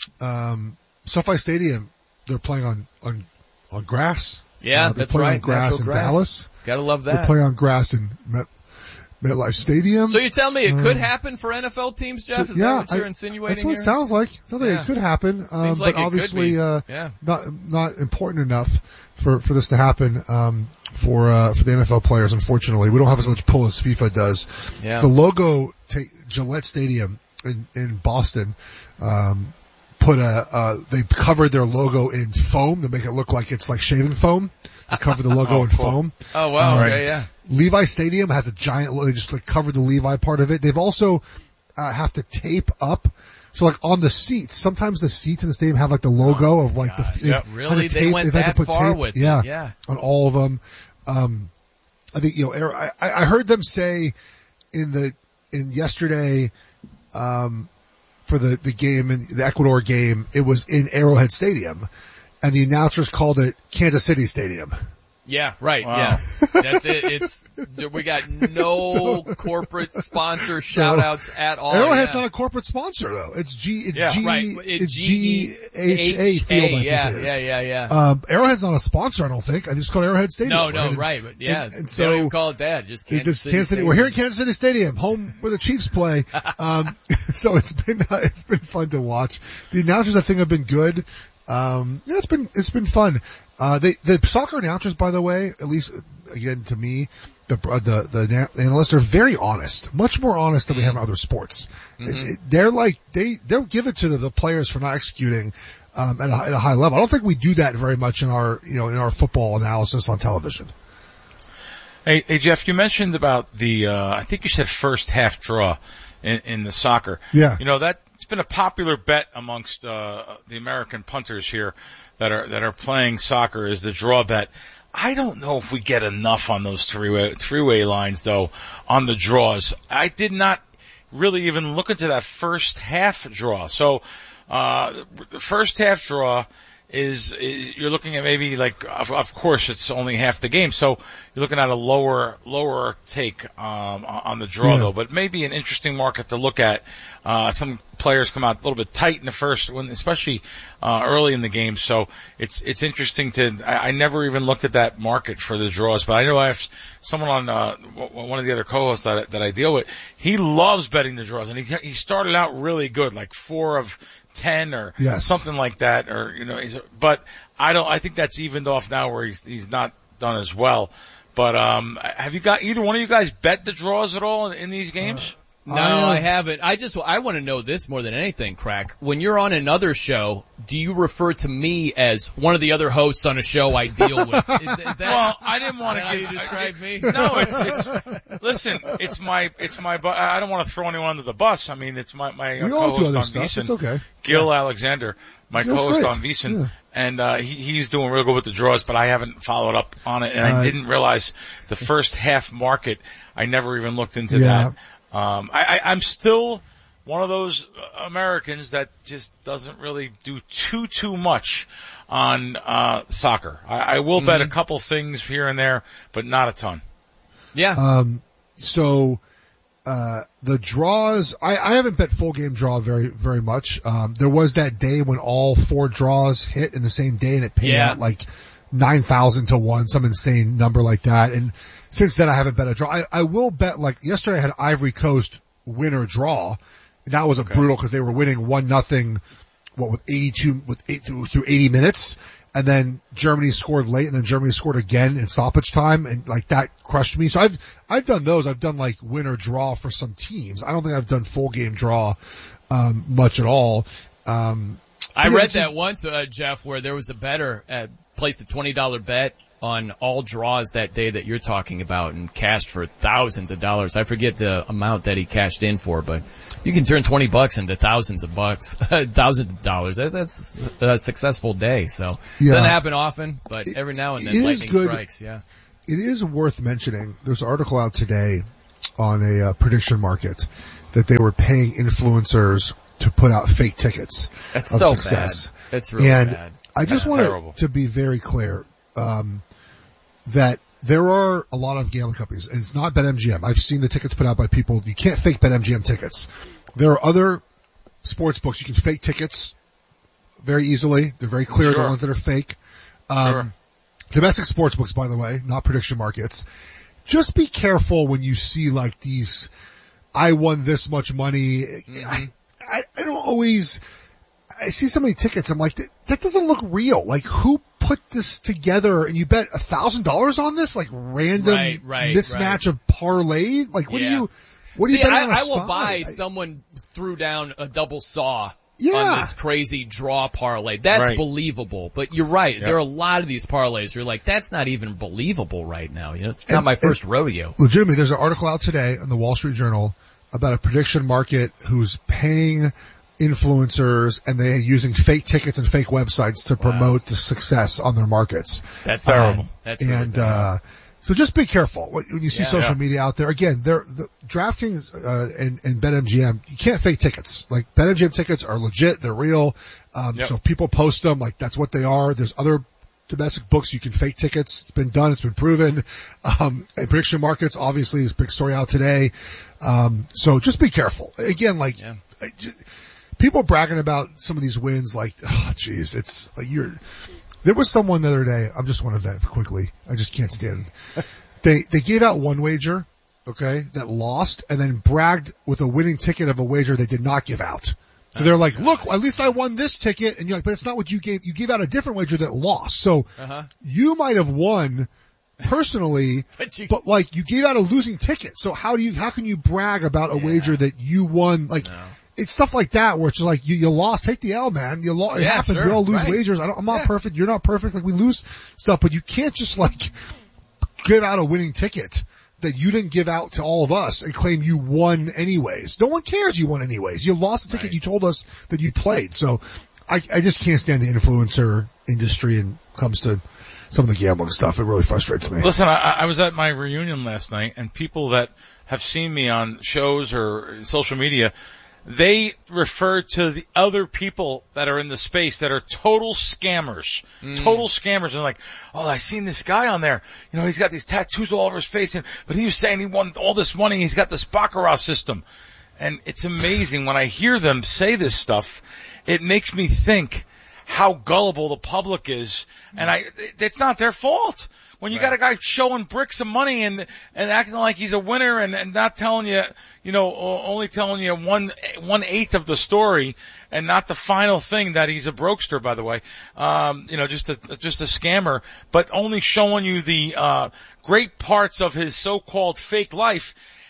um, SoFi Stadium, they're playing on, on, on grass. Yeah, uh, they're that's playing right. on grass Natural in grass. Dallas. Gotta love They're that. playing on grass in Met, MetLife Stadium. So you're telling me it could Uh, happen for N F L teams, Jeff? So, Is yeah, that what you're I- insinuating That's what here? it sounds like. It sounds like Yeah. it could happen. Um, Seems like but it could obviously, be. uh, Yeah. not, not important enough for, for this to happen, um, for, uh, for the N F L players, unfortunately. We don't have as much pull as FIFA does. Yeah. The logo, ta Gillette Stadium in, in Boston, um, put a, uh, they covered their logo in foam to make it look like it's like shaving foam. They covered the logo Oh, in cool. foam. Oh, wow. Um, Okay, yeah. Levi Stadium has a giant, they just like covered the Levi part of it. They've also, uh, have to tape up. So like on the seats, sometimes the seats in the stadium have like the logo of like the, Yep. they've Really? had to They tape- went they've had that to put far tape, with it. yeah, Yeah. on all of them. Um, I think, you know, Air- I, I heard them say in the, in yesterday, um, for the, the game, in the Ecuador game, it was in Arrowhead Stadium and the announcers called it Kansas City Stadium. Yeah, right. Wow. Yeah, that's it. It's we got no corporate sponsor shout outs at all. Arrowhead's yeah. not a corporate sponsor though. It's G, it's Yeah, G, right. it's It's G H A H A, Field, I think yeah, it is. yeah, yeah, yeah. Um, Arrowhead's not a sponsor, I don't think. I just call it Arrowhead Stadium. No, no, And- right. But yeah, and, and they so don't even call it that. Just it Kansas just City. Kansas City. Stadium. We're here at Kansas City Stadium, home where the Chiefs play. Um, so it's been uh, it's been fun to watch. The announcers, I think, have been good. Um, yeah, it's been it's been fun. Uh, they the soccer announcers, by the way, at least again to me, the the the, the analysts are very honest, much more honest than we have in other sports. Mm-hmm. It, it, they're like they they'll give it to the, the players for not executing um, at, a, at a high level. I don't think we do that very much in our you know in our football analysis on television. Hey, hey, Jeff, you mentioned about the, uh, I think you said first half draw in, in the soccer. Yeah. You know, that, it's been a popular bet amongst, uh, the American punters here that are, that are playing soccer is the draw bet. I don't know if we get enough on those three-way, three-way lines though, on the draws. I did not really even look into that first half draw. So, uh, the first half draw, Is, is you're looking at maybe like of, of course it's only half the game, so you're looking at a lower lower take um, on the draw Yeah. though, but maybe an interesting market to look at. Uh, some players come out a little bit tight in the first, when especially uh, early in the game, so it's it's interesting to. I, I never even looked at that market for the draws, but I know I have someone on uh, one of the other co-hosts that that I deal with. He loves betting the draws, and he he started out really good, like four of ten or Yes. something like that, or you know, he's, but I don't. I think that's evened off now, where he's he's not done as well. But um, have you got either one of you guys bet the draws at all in, in these games? No, I, I haven't. I just, I want to know this more than anything, Crack. When you're on another show, do you refer to me as one of the other hosts on a show I deal with? Is, is that, well, I didn't want to how give you describe I, me. No, it's, it's, listen, it's my, it's my, bu- I don't want to throw anyone under the bus. I mean, it's my, my we all do co-host other on stuff. VSiN, It's okay. Gil yeah. Alexander, my That's co-host great. on VSiN. Yeah. And, uh, he, he's doing real good with the draws, but I haven't followed up on it. And I Uh, didn't realize the first half market. I never even looked into Yeah. that. Um, I, I, I'm still one of those Americans that just doesn't really do too, too much on, uh, soccer. I, I will mm-hmm. bet a couple things here and there, but not a ton. Yeah. Um, so, uh, the draws, I, I haven't bet full game draw very, very much. Um, there was that day when all four draws hit in the same day and it paid yeah. out like nine thousand to one, some insane number like that. And since then I haven't bet a draw. I, I will bet, like yesterday I had Ivory Coast win or draw. And that was a okay. brutal because they were winning one nothing, what, with eighty-two, with eight through, through eighty minutes. And then Germany scored late and then Germany scored again in stoppage time and like that crushed me. So I've, I've done those. I've done like win or draw for some teams. I don't think I've done full game draw, um, much at all. Um, I yeah, read just, that once, uh, Jeff, where there was a bettor uh, placed a twenty dollar bet on all draws that day that you're talking about and cashed for thousands of dollars. I forget the amount that he cashed in for, but you can turn twenty bucks into thousands of bucks, thousands of dollars. That's, that's a successful day. So it yeah. doesn't happen often, but every now and then it lightning good. strikes. Yeah. It is worth mentioning. There's an article out today on a uh, prediction market that they were paying influencers to put out fake tickets That's of so success. bad. It's really and bad. I just That's want to be very clear, um, that there are a lot of gambling companies, and it's not BetMGM. I've seen the tickets put out by people. You can't fake BetMGM tickets. There are other sports books you can fake tickets very easily. They're very clear, Sure. the ones that are fake. Um, Sure. Domestic sports books, by the way, not prediction markets. Just be careful when you see like these, I won this much money. Mm-hmm. I, I, I don't always, I see so many tickets. I'm like, that, that doesn't look real. Like who put this together and you bet a thousand dollars on this? Like random Right, right, mismatch right. of parlay? Like what Yeah. do you, what do See, you bet I, on a I will side? buy I- someone threw down a double saw Yeah. on this crazy draw parlay. That's Right. believable. But you're right. Yep. There are a lot of these parlays where you're like, that's not even believable right now. You know, it's not And- my first rodeo. Legitimately, there's an article out today in the Wall Street Journal about a prediction market who's paying influencers and they're using fake tickets and fake websites to promote the success on their markets. That's terrible. bad. That's really And, bad. uh, so just be careful when you see Yeah. social Yeah. media out there. Again, they're, the DraftKings, uh, and, and BetMGM, you can't fake tickets. Like BetMGM tickets are legit. They're real. Um, Yep. so if people post them, like that's what they are. There's other domestic books you can fake tickets. It's been done. It's been proven. Um, and prediction markets, obviously, is a big story out today. Um, so just be careful. Again, like, Yeah. I j- people bragging about some of these wins, like, oh, geez, it's like you're, there was someone the other day, I just want to vent quickly. I just can't stand it. They, they gave out one wager, okay, that lost and then bragged with a winning ticket of a wager they did not give out. So they're like, look, at least I won this ticket. And you're like, but it's not what you gave. You gave out a different wager that lost. So Uh-huh. you might have won personally, But you- but like you gave out a losing ticket. So how do you, how can you brag about a Yeah. wager that you won? Like, No. it's stuff like that where it's just like you, you lost. Take the L, man. You lost. It Yeah, happens. sure. We all lose Right. wagers. I don't, I'm not Yeah. perfect. You're not perfect. Like we lose stuff, but you can't just like give out a winning ticket that you didn't give out to all of us and claim you won anyways. No one cares you won anyways. You lost the ticket Right. you told us that you played. So I, I just can't stand the influencer industry and comes to some of the gambling stuff. It really frustrates me. Listen, I, I was at my reunion last night, and people that have seen me on shows or social media, they refer to the other people that are in the space that are total scammers, Mm. total scammers. And like, oh, I seen this guy on there. You know, he's got these tattoos all over his face, and but he was saying he won all this money. He's got this baccarat system, and it's amazing when I hear them say this stuff. It makes me think how gullible the public is, and I, it's not their fault. When you Right. got a guy showing bricks of money and and acting like he's a winner and, and not telling you, you know, o- only telling you one one eighth of the story and not the final thing that he's a brokester, by the way, um, you know, just a just a scammer, but only showing you the uh great parts of his so-called fake life.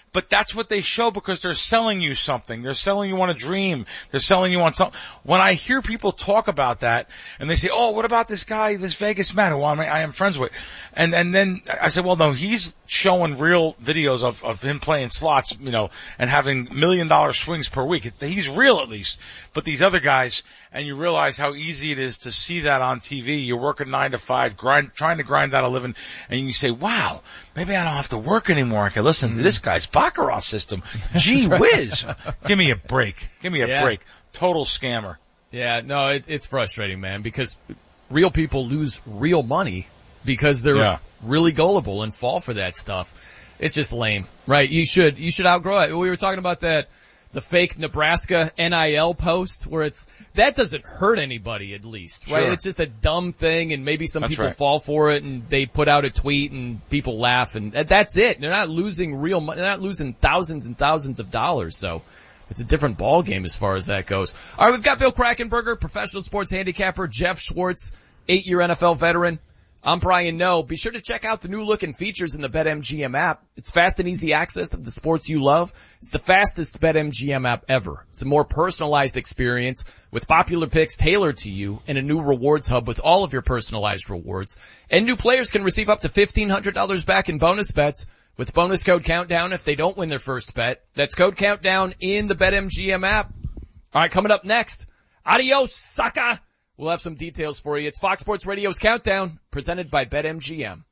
but that's what they show because they're selling you something. They're selling you on a dream. They're selling you on something. When I hear people talk about that and they say, oh, what about this guy, this Vegas man who I'm, I am friends with? And, and then I said, well, no, he's showing real videos of, of him playing slots, you know, and having million dollar swings per week. He's real at least. But these other guys, and you realize how easy it is to see that on T V. You're working nine to five, grind, trying to grind out a living, and you say, wow, maybe I don't have to work anymore. I can listen to this guy's Baccarat system. Gee whiz. Give me a break. Give me a yeah. break. Total scammer. Yeah, no, it, it's frustrating, man, because real people lose real money because they're yeah. really gullible and fall for that stuff. It's just lame, right? You should, you should outgrow it. We were talking about that, the fake Nebraska N I L post where it's, that doesn't hurt anybody at least, right? Sure. It's just a dumb thing and maybe some That's people right. fall for it and they put out a tweet and people laugh and that's it. They're not losing real money. They're not losing thousands and thousands of dollars. So it's a different ball game as far as that goes. All right, we've got Bill Krackomberger, professional sports handicapper, Jeff Schwartz, eight-year N F L veteran. I'm Brian Noe. Be sure to check out the new look and features in the BetMGM app. It's fast and easy access to the sports you love. It's the fastest BetMGM app ever. It's a more personalized experience with popular picks tailored to you and a new rewards hub with all of your personalized rewards. And new players can receive up to fifteen hundred dollars back in bonus bets with bonus code Countdown if they don't win their first bet. That's code Countdown in the BetMGM app. All right, coming up next, adios, sucker. We'll have some details for you. It's Fox Sports Radio's Countdown, presented by BetMGM.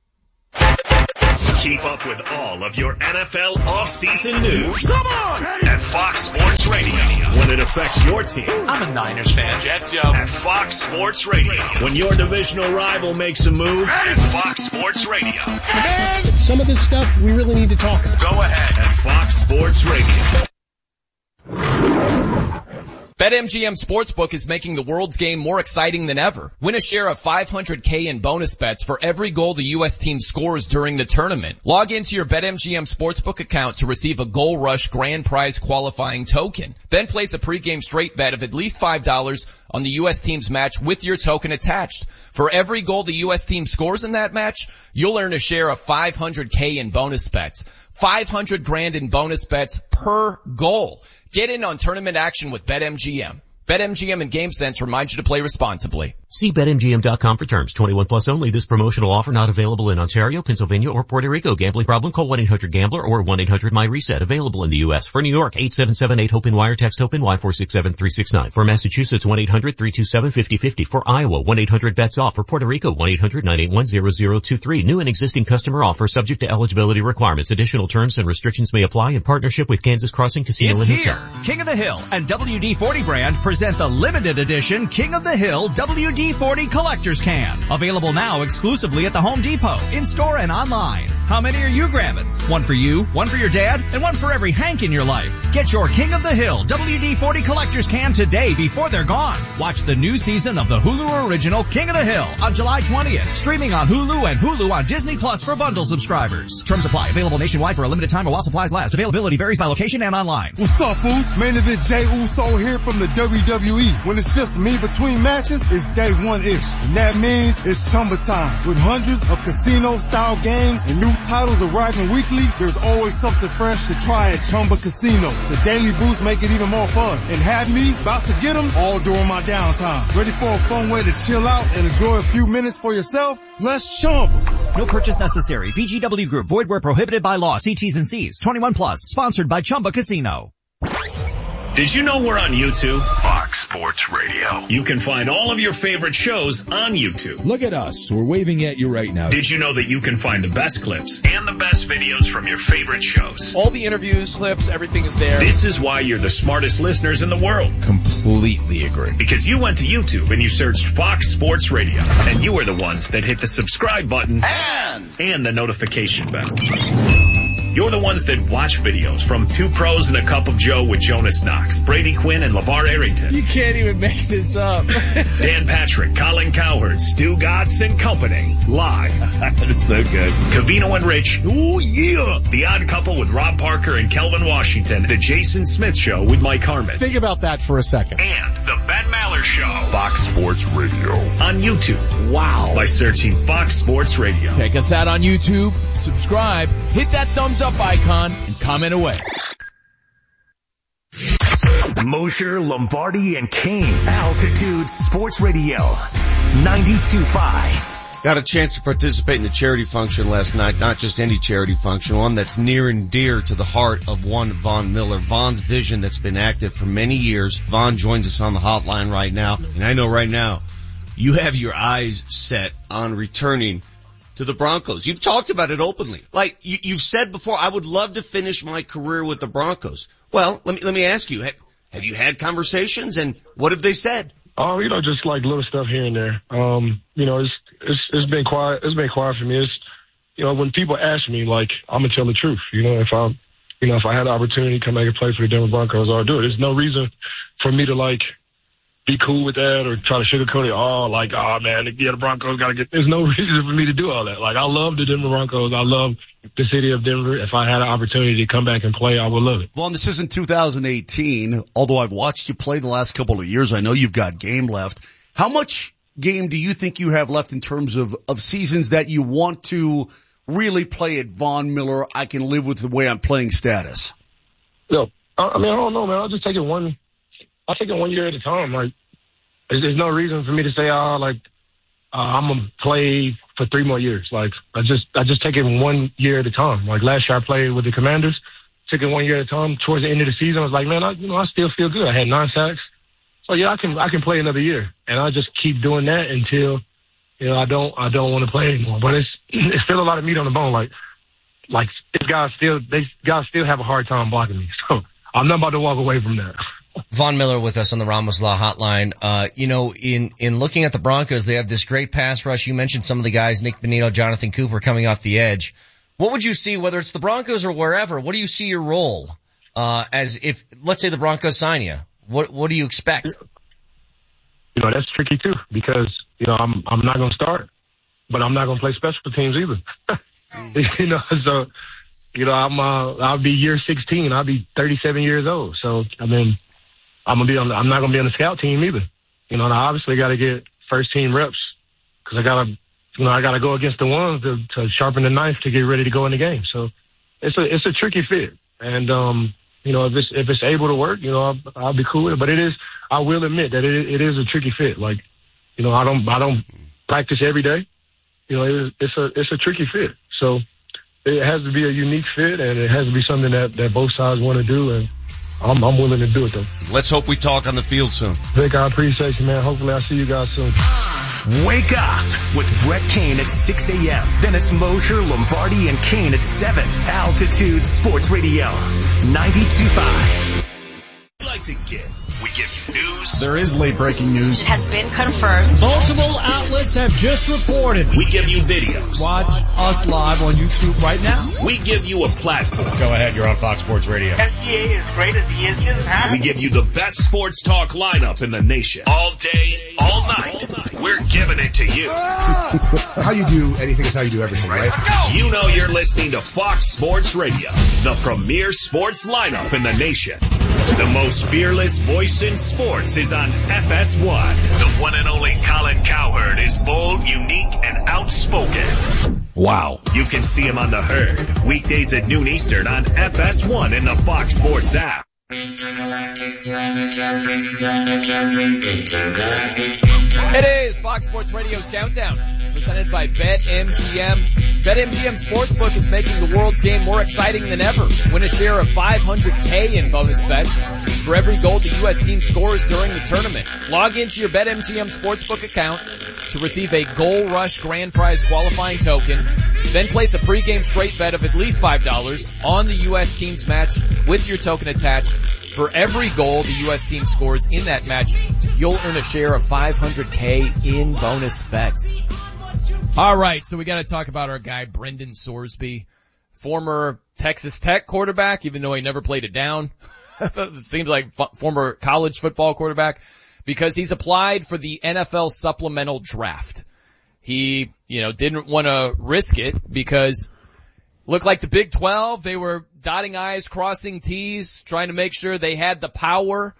Keep up with all of your N F L off-season news. Come on! At Fox Sports Radio. When it affects your team. I'm a Niners fan. Jets, yo. At Fox Sports Radio. When your divisional rival makes a move. At Fox Sports Radio. Man, some of this stuff we really need to talk about. Go ahead. At Fox Sports Radio. BetMGM Sportsbook is making the world's game more exciting than ever. Win a share of five hundred K in bonus bets for every goal the U S team scores during the tournament. Log into your BetMGM Sportsbook account to receive a Goal Rush grand prize qualifying token. Then place a pregame straight bet of at least five dollars on the U S team's match with your token attached. For every goal the U S team scores in that match, you'll earn a share of five hundred K in bonus bets. five hundred grand in bonus bets per goal. Get in on tournament action with BetMGM. BetMGM and GameSense remind you to play responsibly. See Bet M G M dot com for terms. twenty-one plus only. This promotional offer not available in Ontario, Pennsylvania, or Puerto Rico. Gambling problem? Call one eight hundred gambler or one eight hundred my reset. Available in the U S. For New York, eight seven seven eight HOPE wire. Text HOPE Y four six seven three six nine. For Massachusetts, one eight hundred three two seven five zero five zero. For Iowa, one eight hundred bets off. For Puerto Rico, one eight hundred nine eight one zero zero two three. New and existing customer offer subject to eligibility requirements. Additional terms and restrictions may apply in partnership with Kansas Crossing Casino it's and Hotel. Here. King of the Hill and W D forty brand present the limited edition King of the Hill W D forty Collector's Can. Available now exclusively at the Home Depot, in-store and online. How many are you grabbing? One for you, one for your dad, and one for every Hank in your life. Get your King of the Hill W D forty Collector's Can today before they're gone. Watch the new season of the Hulu original King of the Hill on July twentieth. Streaming on Hulu and Hulu on Disney Plus for bundle subscribers. Terms apply. Available nationwide for a limited time while supplies last. Availability varies by location and online. What's up, fools? Main event Jey Uso here from the W W E. When it's just me between matches, it's day one-ish. And that means it's Chumba time. With hundreds of casino-style games and new titles arriving weekly, there's always something fresh to try at Chumba Casino. The daily boosts make it even more fun. And have me about to get them all during my downtime. Ready for a fun way to chill out and enjoy a few minutes for yourself? Let's Chumba. No purchase necessary. V G W Group. Void where prohibited by law. See T's and C's. twenty-one plus. Sponsored by Chumba Casino. Did you know we're on YouTube? Fox Sports Radio. You can find all of your favorite shows on YouTube. Look at us. We're waving at you right now. Did you know that you can find the best clips and the best videos from your favorite shows? All the interviews, clips, everything is there. This is why you're the smartest listeners in the world. Completely agree. Because you went to YouTube and you searched Fox Sports Radio. And you are the ones that hit the subscribe button and, and the notification bell. You're the ones that watch videos from Two Pros and a Cup of Joe with Jonas Knox, Brady Quinn, and LeVar Arrington. You can't even make this up. Dan Patrick, Colin Cowherd, Stu Gatz and company. Live. That's so good. Covino and Rich. Oh, yeah. The Odd Couple with Rob Parker and Kelvin Washington. The Jason Smith Show with Mike Harmon. Think about that for a second. And the best Brad Maller Show. Fox Sports Radio. On YouTube. Wow. By searching Fox Sports Radio. Check us out on YouTube, subscribe, hit that thumbs up icon, and comment away. Mosher, Lombardi, and Kane. Altitude Sports Radio. ninety-two point five. Got a chance to participate in the charity function last night, not just any charity function, one that's near and dear to the heart of one Von Miller. Von's vision that's been active for many years. Von joins us on the hotline right now, and I know right now you have your eyes set on returning to the Broncos. You've talked about it openly. Like you, you've said before, I would love to finish my career with the Broncos. Well, let me let me ask you, have, have you had conversations, and what have they said? Oh, you know, just like little stuff here and there. Um, you know, it's, it's, it's been quiet. It's been quiet for me. It's, you know, when people ask me, like, I'm going to tell the truth. You know, if I, you know, if I had the opportunity to come back and play for the Denver Broncos, I'll do it. There's no reason for me to, like, be cool with that or try to sugarcoat it. Oh, like, oh, man, yeah, the Broncos got to get, there's no reason for me to do all that. Like, I love the Denver Broncos. I love the city of Denver. If I had an opportunity to come back and play, I would love it. Well, this isn't two thousand eighteen. Although I've watched you play the last couple of years, I know you've got game left. How much game do you think you have left in terms of, of seasons that you want to really play at Von Miller, I can live with the way I'm playing status? No, I mean, I don't know, man. I'll just take it one, I'll take it one year at a time. Like, there's, there's no reason for me to say, oh, like, uh, I'm going to play for three more years. Like, I just, I just take it one year at a time. Like last year I played with the Commanders, took it one year at a time. Towards the end of the season, I was like, man, I, you know, I still feel good. I had nine sacks. So yeah, I can, I can play another year, and I just keep doing that until, you know, I don't, I don't want to play anymore. But it's, it's still a lot of meat on the bone. Like, like these guys still, they guys still have a hard time blocking me. So I'm not about to walk away from that. Von Miller with us on the Ramos Law Hotline. Uh, you know, in, in looking at the Broncos, they have this great pass rush. You mentioned some of the guys, Nick Bonito, Jonathan Cooper coming off the edge. What would you see, whether it's the Broncos or wherever, what do you see your role, uh, as if, let's say the Broncos sign you? What, what do you expect? You know, that's tricky too, because, you know, I'm, I'm not going to start, but I'm not going to play special teams either. You know, so, you know, I'm, uh, I'll be year sixteen. I'll be thirty-seven years old. So, I mean, I'm gonna be on. The, I'm not gonna be on the scout team either. You know, and I obviously got to get first team reps because I gotta, you know, I gotta go against the ones to, to sharpen the knife to get ready to go in the game. So it's a it's a tricky fit, and um, you know, if it's if it's able to work, you know, I'll, I'll be cool with it. But it is, I will admit that it it is a tricky fit. Like, you know, I don't I don't practice every day. You know, it, it's a it's a tricky fit. So it has to be a unique fit, and it has to be something that that both sides want to do, and I'm, I'm willing to do it, though. Let's hope we talk on the field soon. Vic, I appreciate you, man. Hopefully I'll see you guys soon. Wake up with Brett Kane at six a.m. Then it's Mosher, Lombardi, and Kane at seven. Altitude Sports Radio, ninety-two point five. We like to give. We give you news. There is late breaking news. It has been confirmed. Multiple outlets have just reported. We give you videos. Watch us live on YouTube right now. We give you a platform. Go ahead, you're on Fox Sports Radio. S G A is great as the engine, huh? We give you the best sports talk lineup in the nation. All day, all night. We're giving it to you. How you do anything is how you do everything, right? Let's go. You know you're listening to Fox Sports Radio, the premier sports lineup in the nation. The most fearless voice in sports is on F S one. The one and only Colin Cowherd is bold, unique, and outspoken. Wow. You can see him on The Herd, weekdays at noon Eastern on F S one and the Fox Sports app. It is Fox Sports Radio's Countdown, presented by BetMGM. BetMGM Sportsbook is making the world's game more exciting than ever. Win a share of five hundred K in bonus bets for every goal the U S team scores during the tournament. Log into your BetMGM Sportsbook account to receive a Goal Rush Grand Prize qualifying token. Then place a pregame straight bet of at least five dollars on the U S team's match with your token attached. For every goal the U S team scores in that match, you'll earn a share of five hundred K in bonus bets. All right, so we got to talk about our guy Brendan Sorsby, former Texas Tech quarterback, even though he never played it down. It seems like f- former college football quarterback, because he's applied for the N F L supplemental draft. He, you know, didn't want to risk it because looked like the Big twelve, they were dotting I's, crossing T's, trying to make sure they had the power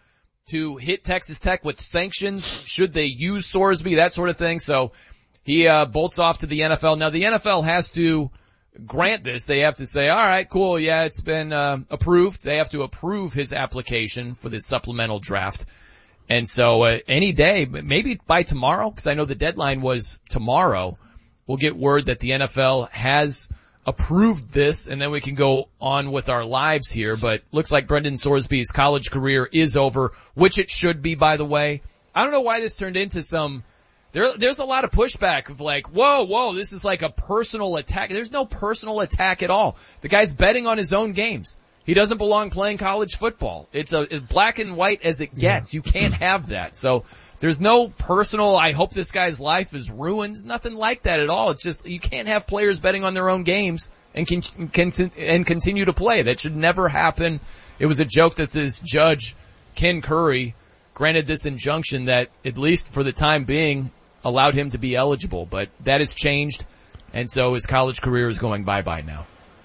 to hit Texas Tech with sanctions should they use Sorsby, that sort of thing. So he uh bolts off to the N F L. Now the N F L has to grant this. They have to say, all right, cool, yeah, it's been uh, approved. They have to approve his application for the supplemental draft. And so uh, any day, maybe by tomorrow, because I know the deadline was tomorrow, we'll get word that the N F L has approved this, and then we can go on with our lives here. But looks like Brendan Sorsby's college career is over, which it should be, by the way. I don't know why this turned into some There, there's a lot of pushback of like, whoa, whoa, this is like a personal attack. There's no personal attack at all. The guy's betting on his own games. He doesn't belong playing college football. It's a, as black and white as it gets. Yeah. You can't have that. So there's no personal, I hope this guy's life is ruined. Nothing like that at all. It's just, you can't have players betting on their own games and can, can, and continue to play. That should never happen. It was a joke that this judge, Ken Curry, granted this injunction that, at least for the time being, allowed him to be eligible, but that has changed, and so his college career is going bye-bye now.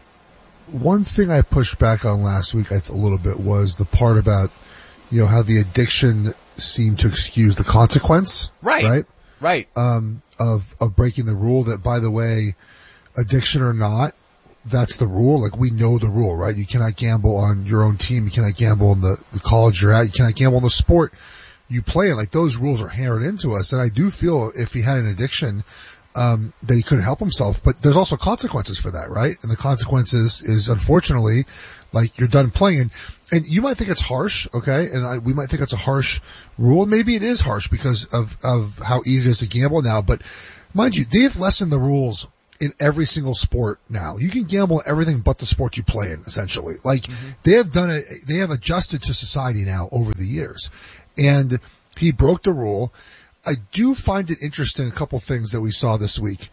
One thing I pushed back on last week I th- a little bit was the part about, you know, how the addiction seemed to excuse the consequence. Right. Right? Right. Um, of, of breaking the rule that, by the way, addiction or not, that's the rule. Like, we know the rule, right? You cannot gamble on your own team. You cannot gamble on the, the college you're at. You cannot gamble on the sport you play in. Like, those rules are hammered into us. And I do feel if he had an addiction, um, that he couldn't help himself. But there's also consequences for that, right? And the consequences is, unfortunately, like, you're done playing. And, and you might think it's harsh, okay? And I, we might think it's a harsh rule. Maybe it is harsh because of, of how easy it is to gamble now. But mind you, they've lessened the rules in every single sport now. You can gamble on everything but the sport you play in, essentially. Like, mm-hmm. they have done it, they have adjusted to society now over the years. And he broke the rule. I do find it interesting, a couple things that we saw this week.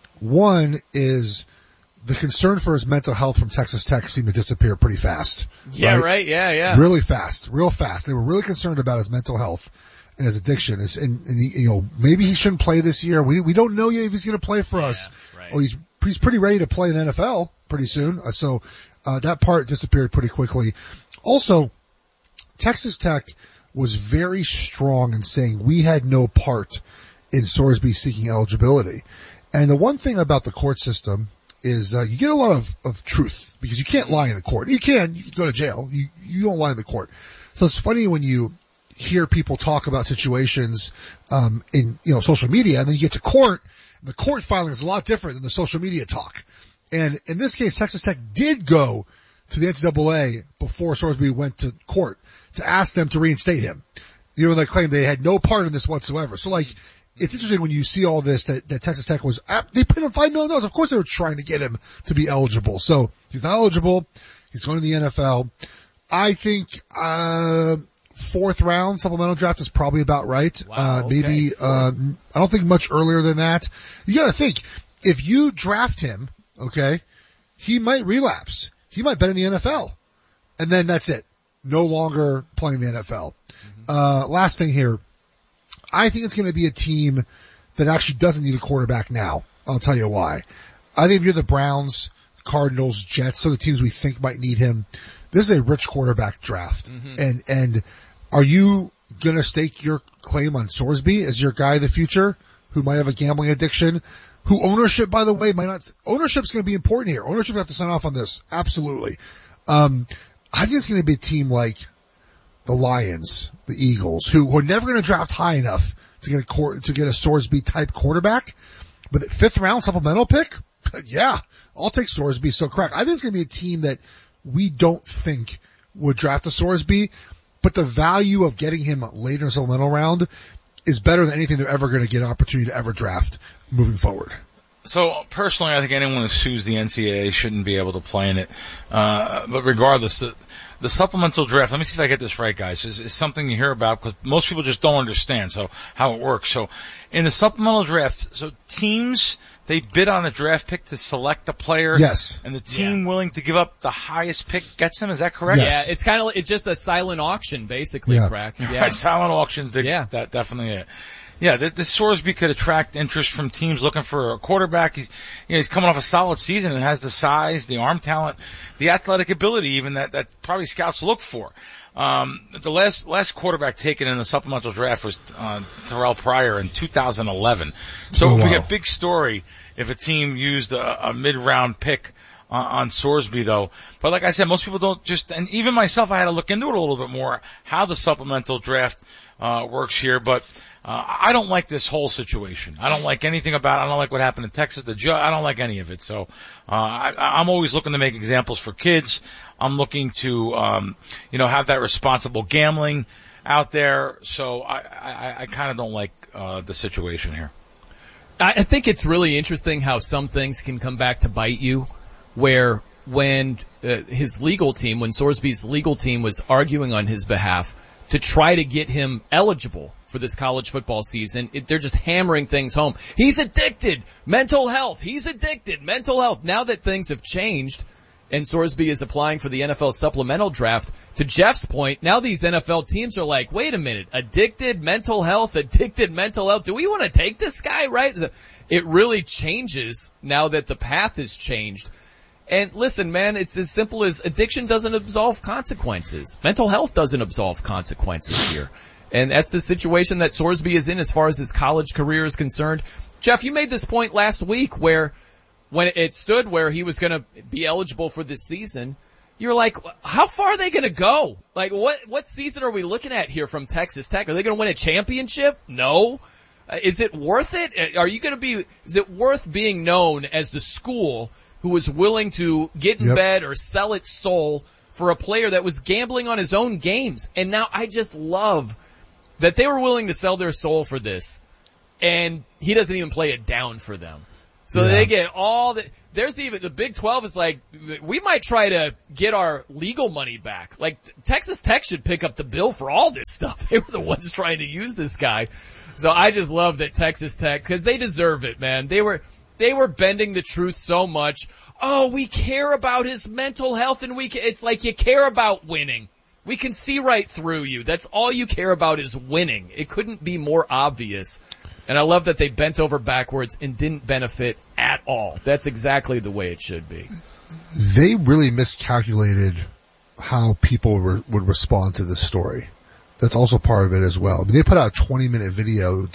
One is the concern for his mental health from Texas Tech seemed to disappear pretty fast. Yeah, right? right? Yeah, yeah. Really fast, real fast. They were really concerned about his mental health and his addiction. And, and he, you know, maybe he shouldn't play this year. We, we don't know yet if he's going to play for yeah, us. Right. Oh, he's, he's pretty ready to play in the N F L pretty soon. Uh, so, uh, that part disappeared pretty quickly. Also, Texas Tech was very strong in saying we had no part in Sorsby seeking eligibility. And the one thing about the court system is, uh, you get a lot of, of truth because you can't lie in the court. You can, you can go to jail. You, you don't lie in the court. So it's funny when you hear people talk about situations, um, in, you know, social media, and then you get to court, and the court filing is a lot different than the social media talk. And in this case, Texas Tech did go to the N C double A before Sorsby went to court to ask them to reinstate him. You know, they claimed they had no part in this whatsoever. So, like, it's interesting when you see all this that, that Texas Tech was, they paid him five million dollars. Of course they were trying to get him to be eligible. So, he's not eligible. He's going to the N F L. I think, uh, fourth round supplemental draft is probably about right. Wow, uh, okay. maybe, uh, I don't think much earlier than that. You gotta think, if you draft him, okay, he might relapse. He might bet in the N F L. And then that's it. No longer playing the N F L. Mm-hmm. Uh, last thing here. I think it's going to be a team that actually doesn't need a quarterback now. I'll tell you why. I think if you're the Browns, Cardinals, Jets, so the teams we think might need him, this is a rich quarterback draft. Mm-hmm. And, and are you going to stake your claim on Sorsby as your guy of the future who might have a gambling addiction? Who ownership, by the way, might not, ownership's going to be important here. Ownership have to sign off on this. Absolutely. Um, I think it's going to be a team like the Lions, the Eagles, who are never going to draft high enough to get a court, to get a Sorsby type quarterback. But the fifth round supplemental pick, yeah, I'll take Sorsby. So crack. I think it's going to be a team that we don't think would draft a Sorsby, but the value of getting him later in the supplemental round is better than anything they're ever going to get an opportunity to ever draft moving forward. So personally, I think anyone who sues the N C double A shouldn't be able to play in it. Uh, but regardless, the, the supplemental draft, let me see if I get this right, guys, is, is something you hear about because most people just don't understand so how it works. So in the supplemental draft, so teams, they bid on a draft pick to select a player. Yes. And the team yeah. willing to give up the highest pick gets them. Is that correct? Yes. Yeah, it's kind of, it's just a silent auction, basically, yeah. Crack. Yeah. Right, silent auctions, they, yeah. that definitely it. Yeah, this, this Sorsby could attract interest from teams looking for a quarterback. He's, you know, he's coming off a solid season and has the size, the arm talent, the athletic ability even that, that probably scouts look for. Um, the last, last quarterback taken in the supplemental draft was, uh, Terrell Pryor in two thousand eleven. So Oh, it would be wow. a big story if a team used a, a mid-round pick on, on Sorsby though. But like I said, most people don't just, and even myself, I had to look into it a little bit more, how the supplemental draft, uh, works here. But, uh, I don't like this whole situation. I don't like anything about it. I don't like what happened in Texas. The judge, I don't like any of it. So, uh, I, I'm always looking to make examples for kids. I'm looking to, um, you know, have that responsible gambling out there. So I, I, I kind of don't like, uh, the situation here. I think it's really interesting how some things can come back to bite you, where when uh, his legal team, when Sorsby's legal team was arguing on his behalf to try to get him eligible for this college football season, it, they're just hammering things home. He's addicted. Mental health. He's addicted. Mental health. Now that things have changed and Sorsby is applying for the N F L supplemental draft, to Jeff's point, now these N F L teams are like, wait a minute, addicted, mental health, addicted, mental health. Do we want to take this guy, right? It really changes now that the path has changed. And listen, man, it's as simple as addiction doesn't absolve consequences. Mental health doesn't absolve consequences here. And that's the situation that Sorsby is in as far as his college career is concerned. Jeff, you made this point last week where when it stood where he was going to be eligible for this season, you were like, how far are they going to go? Like, what, what season are we looking at here from Texas Tech? Are they going to win a championship? No. Uh, is it worth it? Are you going to be, is it worth being known as the school who was willing to get in Yep. bed or sell its soul for a player that was gambling on his own games? And now I just love that they were willing to sell their soul for this, and he doesn't even play it down for them. So Yeah. they get all the, there's even, the Big twelve is like, we might try to get our legal money back. Like, Texas Tech should pick up the bill for all this stuff. They were the ones trying to use this guy. So I just love that Texas Tech, cause they deserve it, man. They were, they were bending the truth so much. Oh, we care about his mental health, and we, ca- it's like you care about winning. We can see right through you. That's all you care about is winning. It couldn't be more obvious. And I love that they bent over backwards and didn't benefit at all. That's exactly the way it should be. They really miscalculated how people re- would respond to this story. That's also part of it as well. I mean, they put out a twenty minute video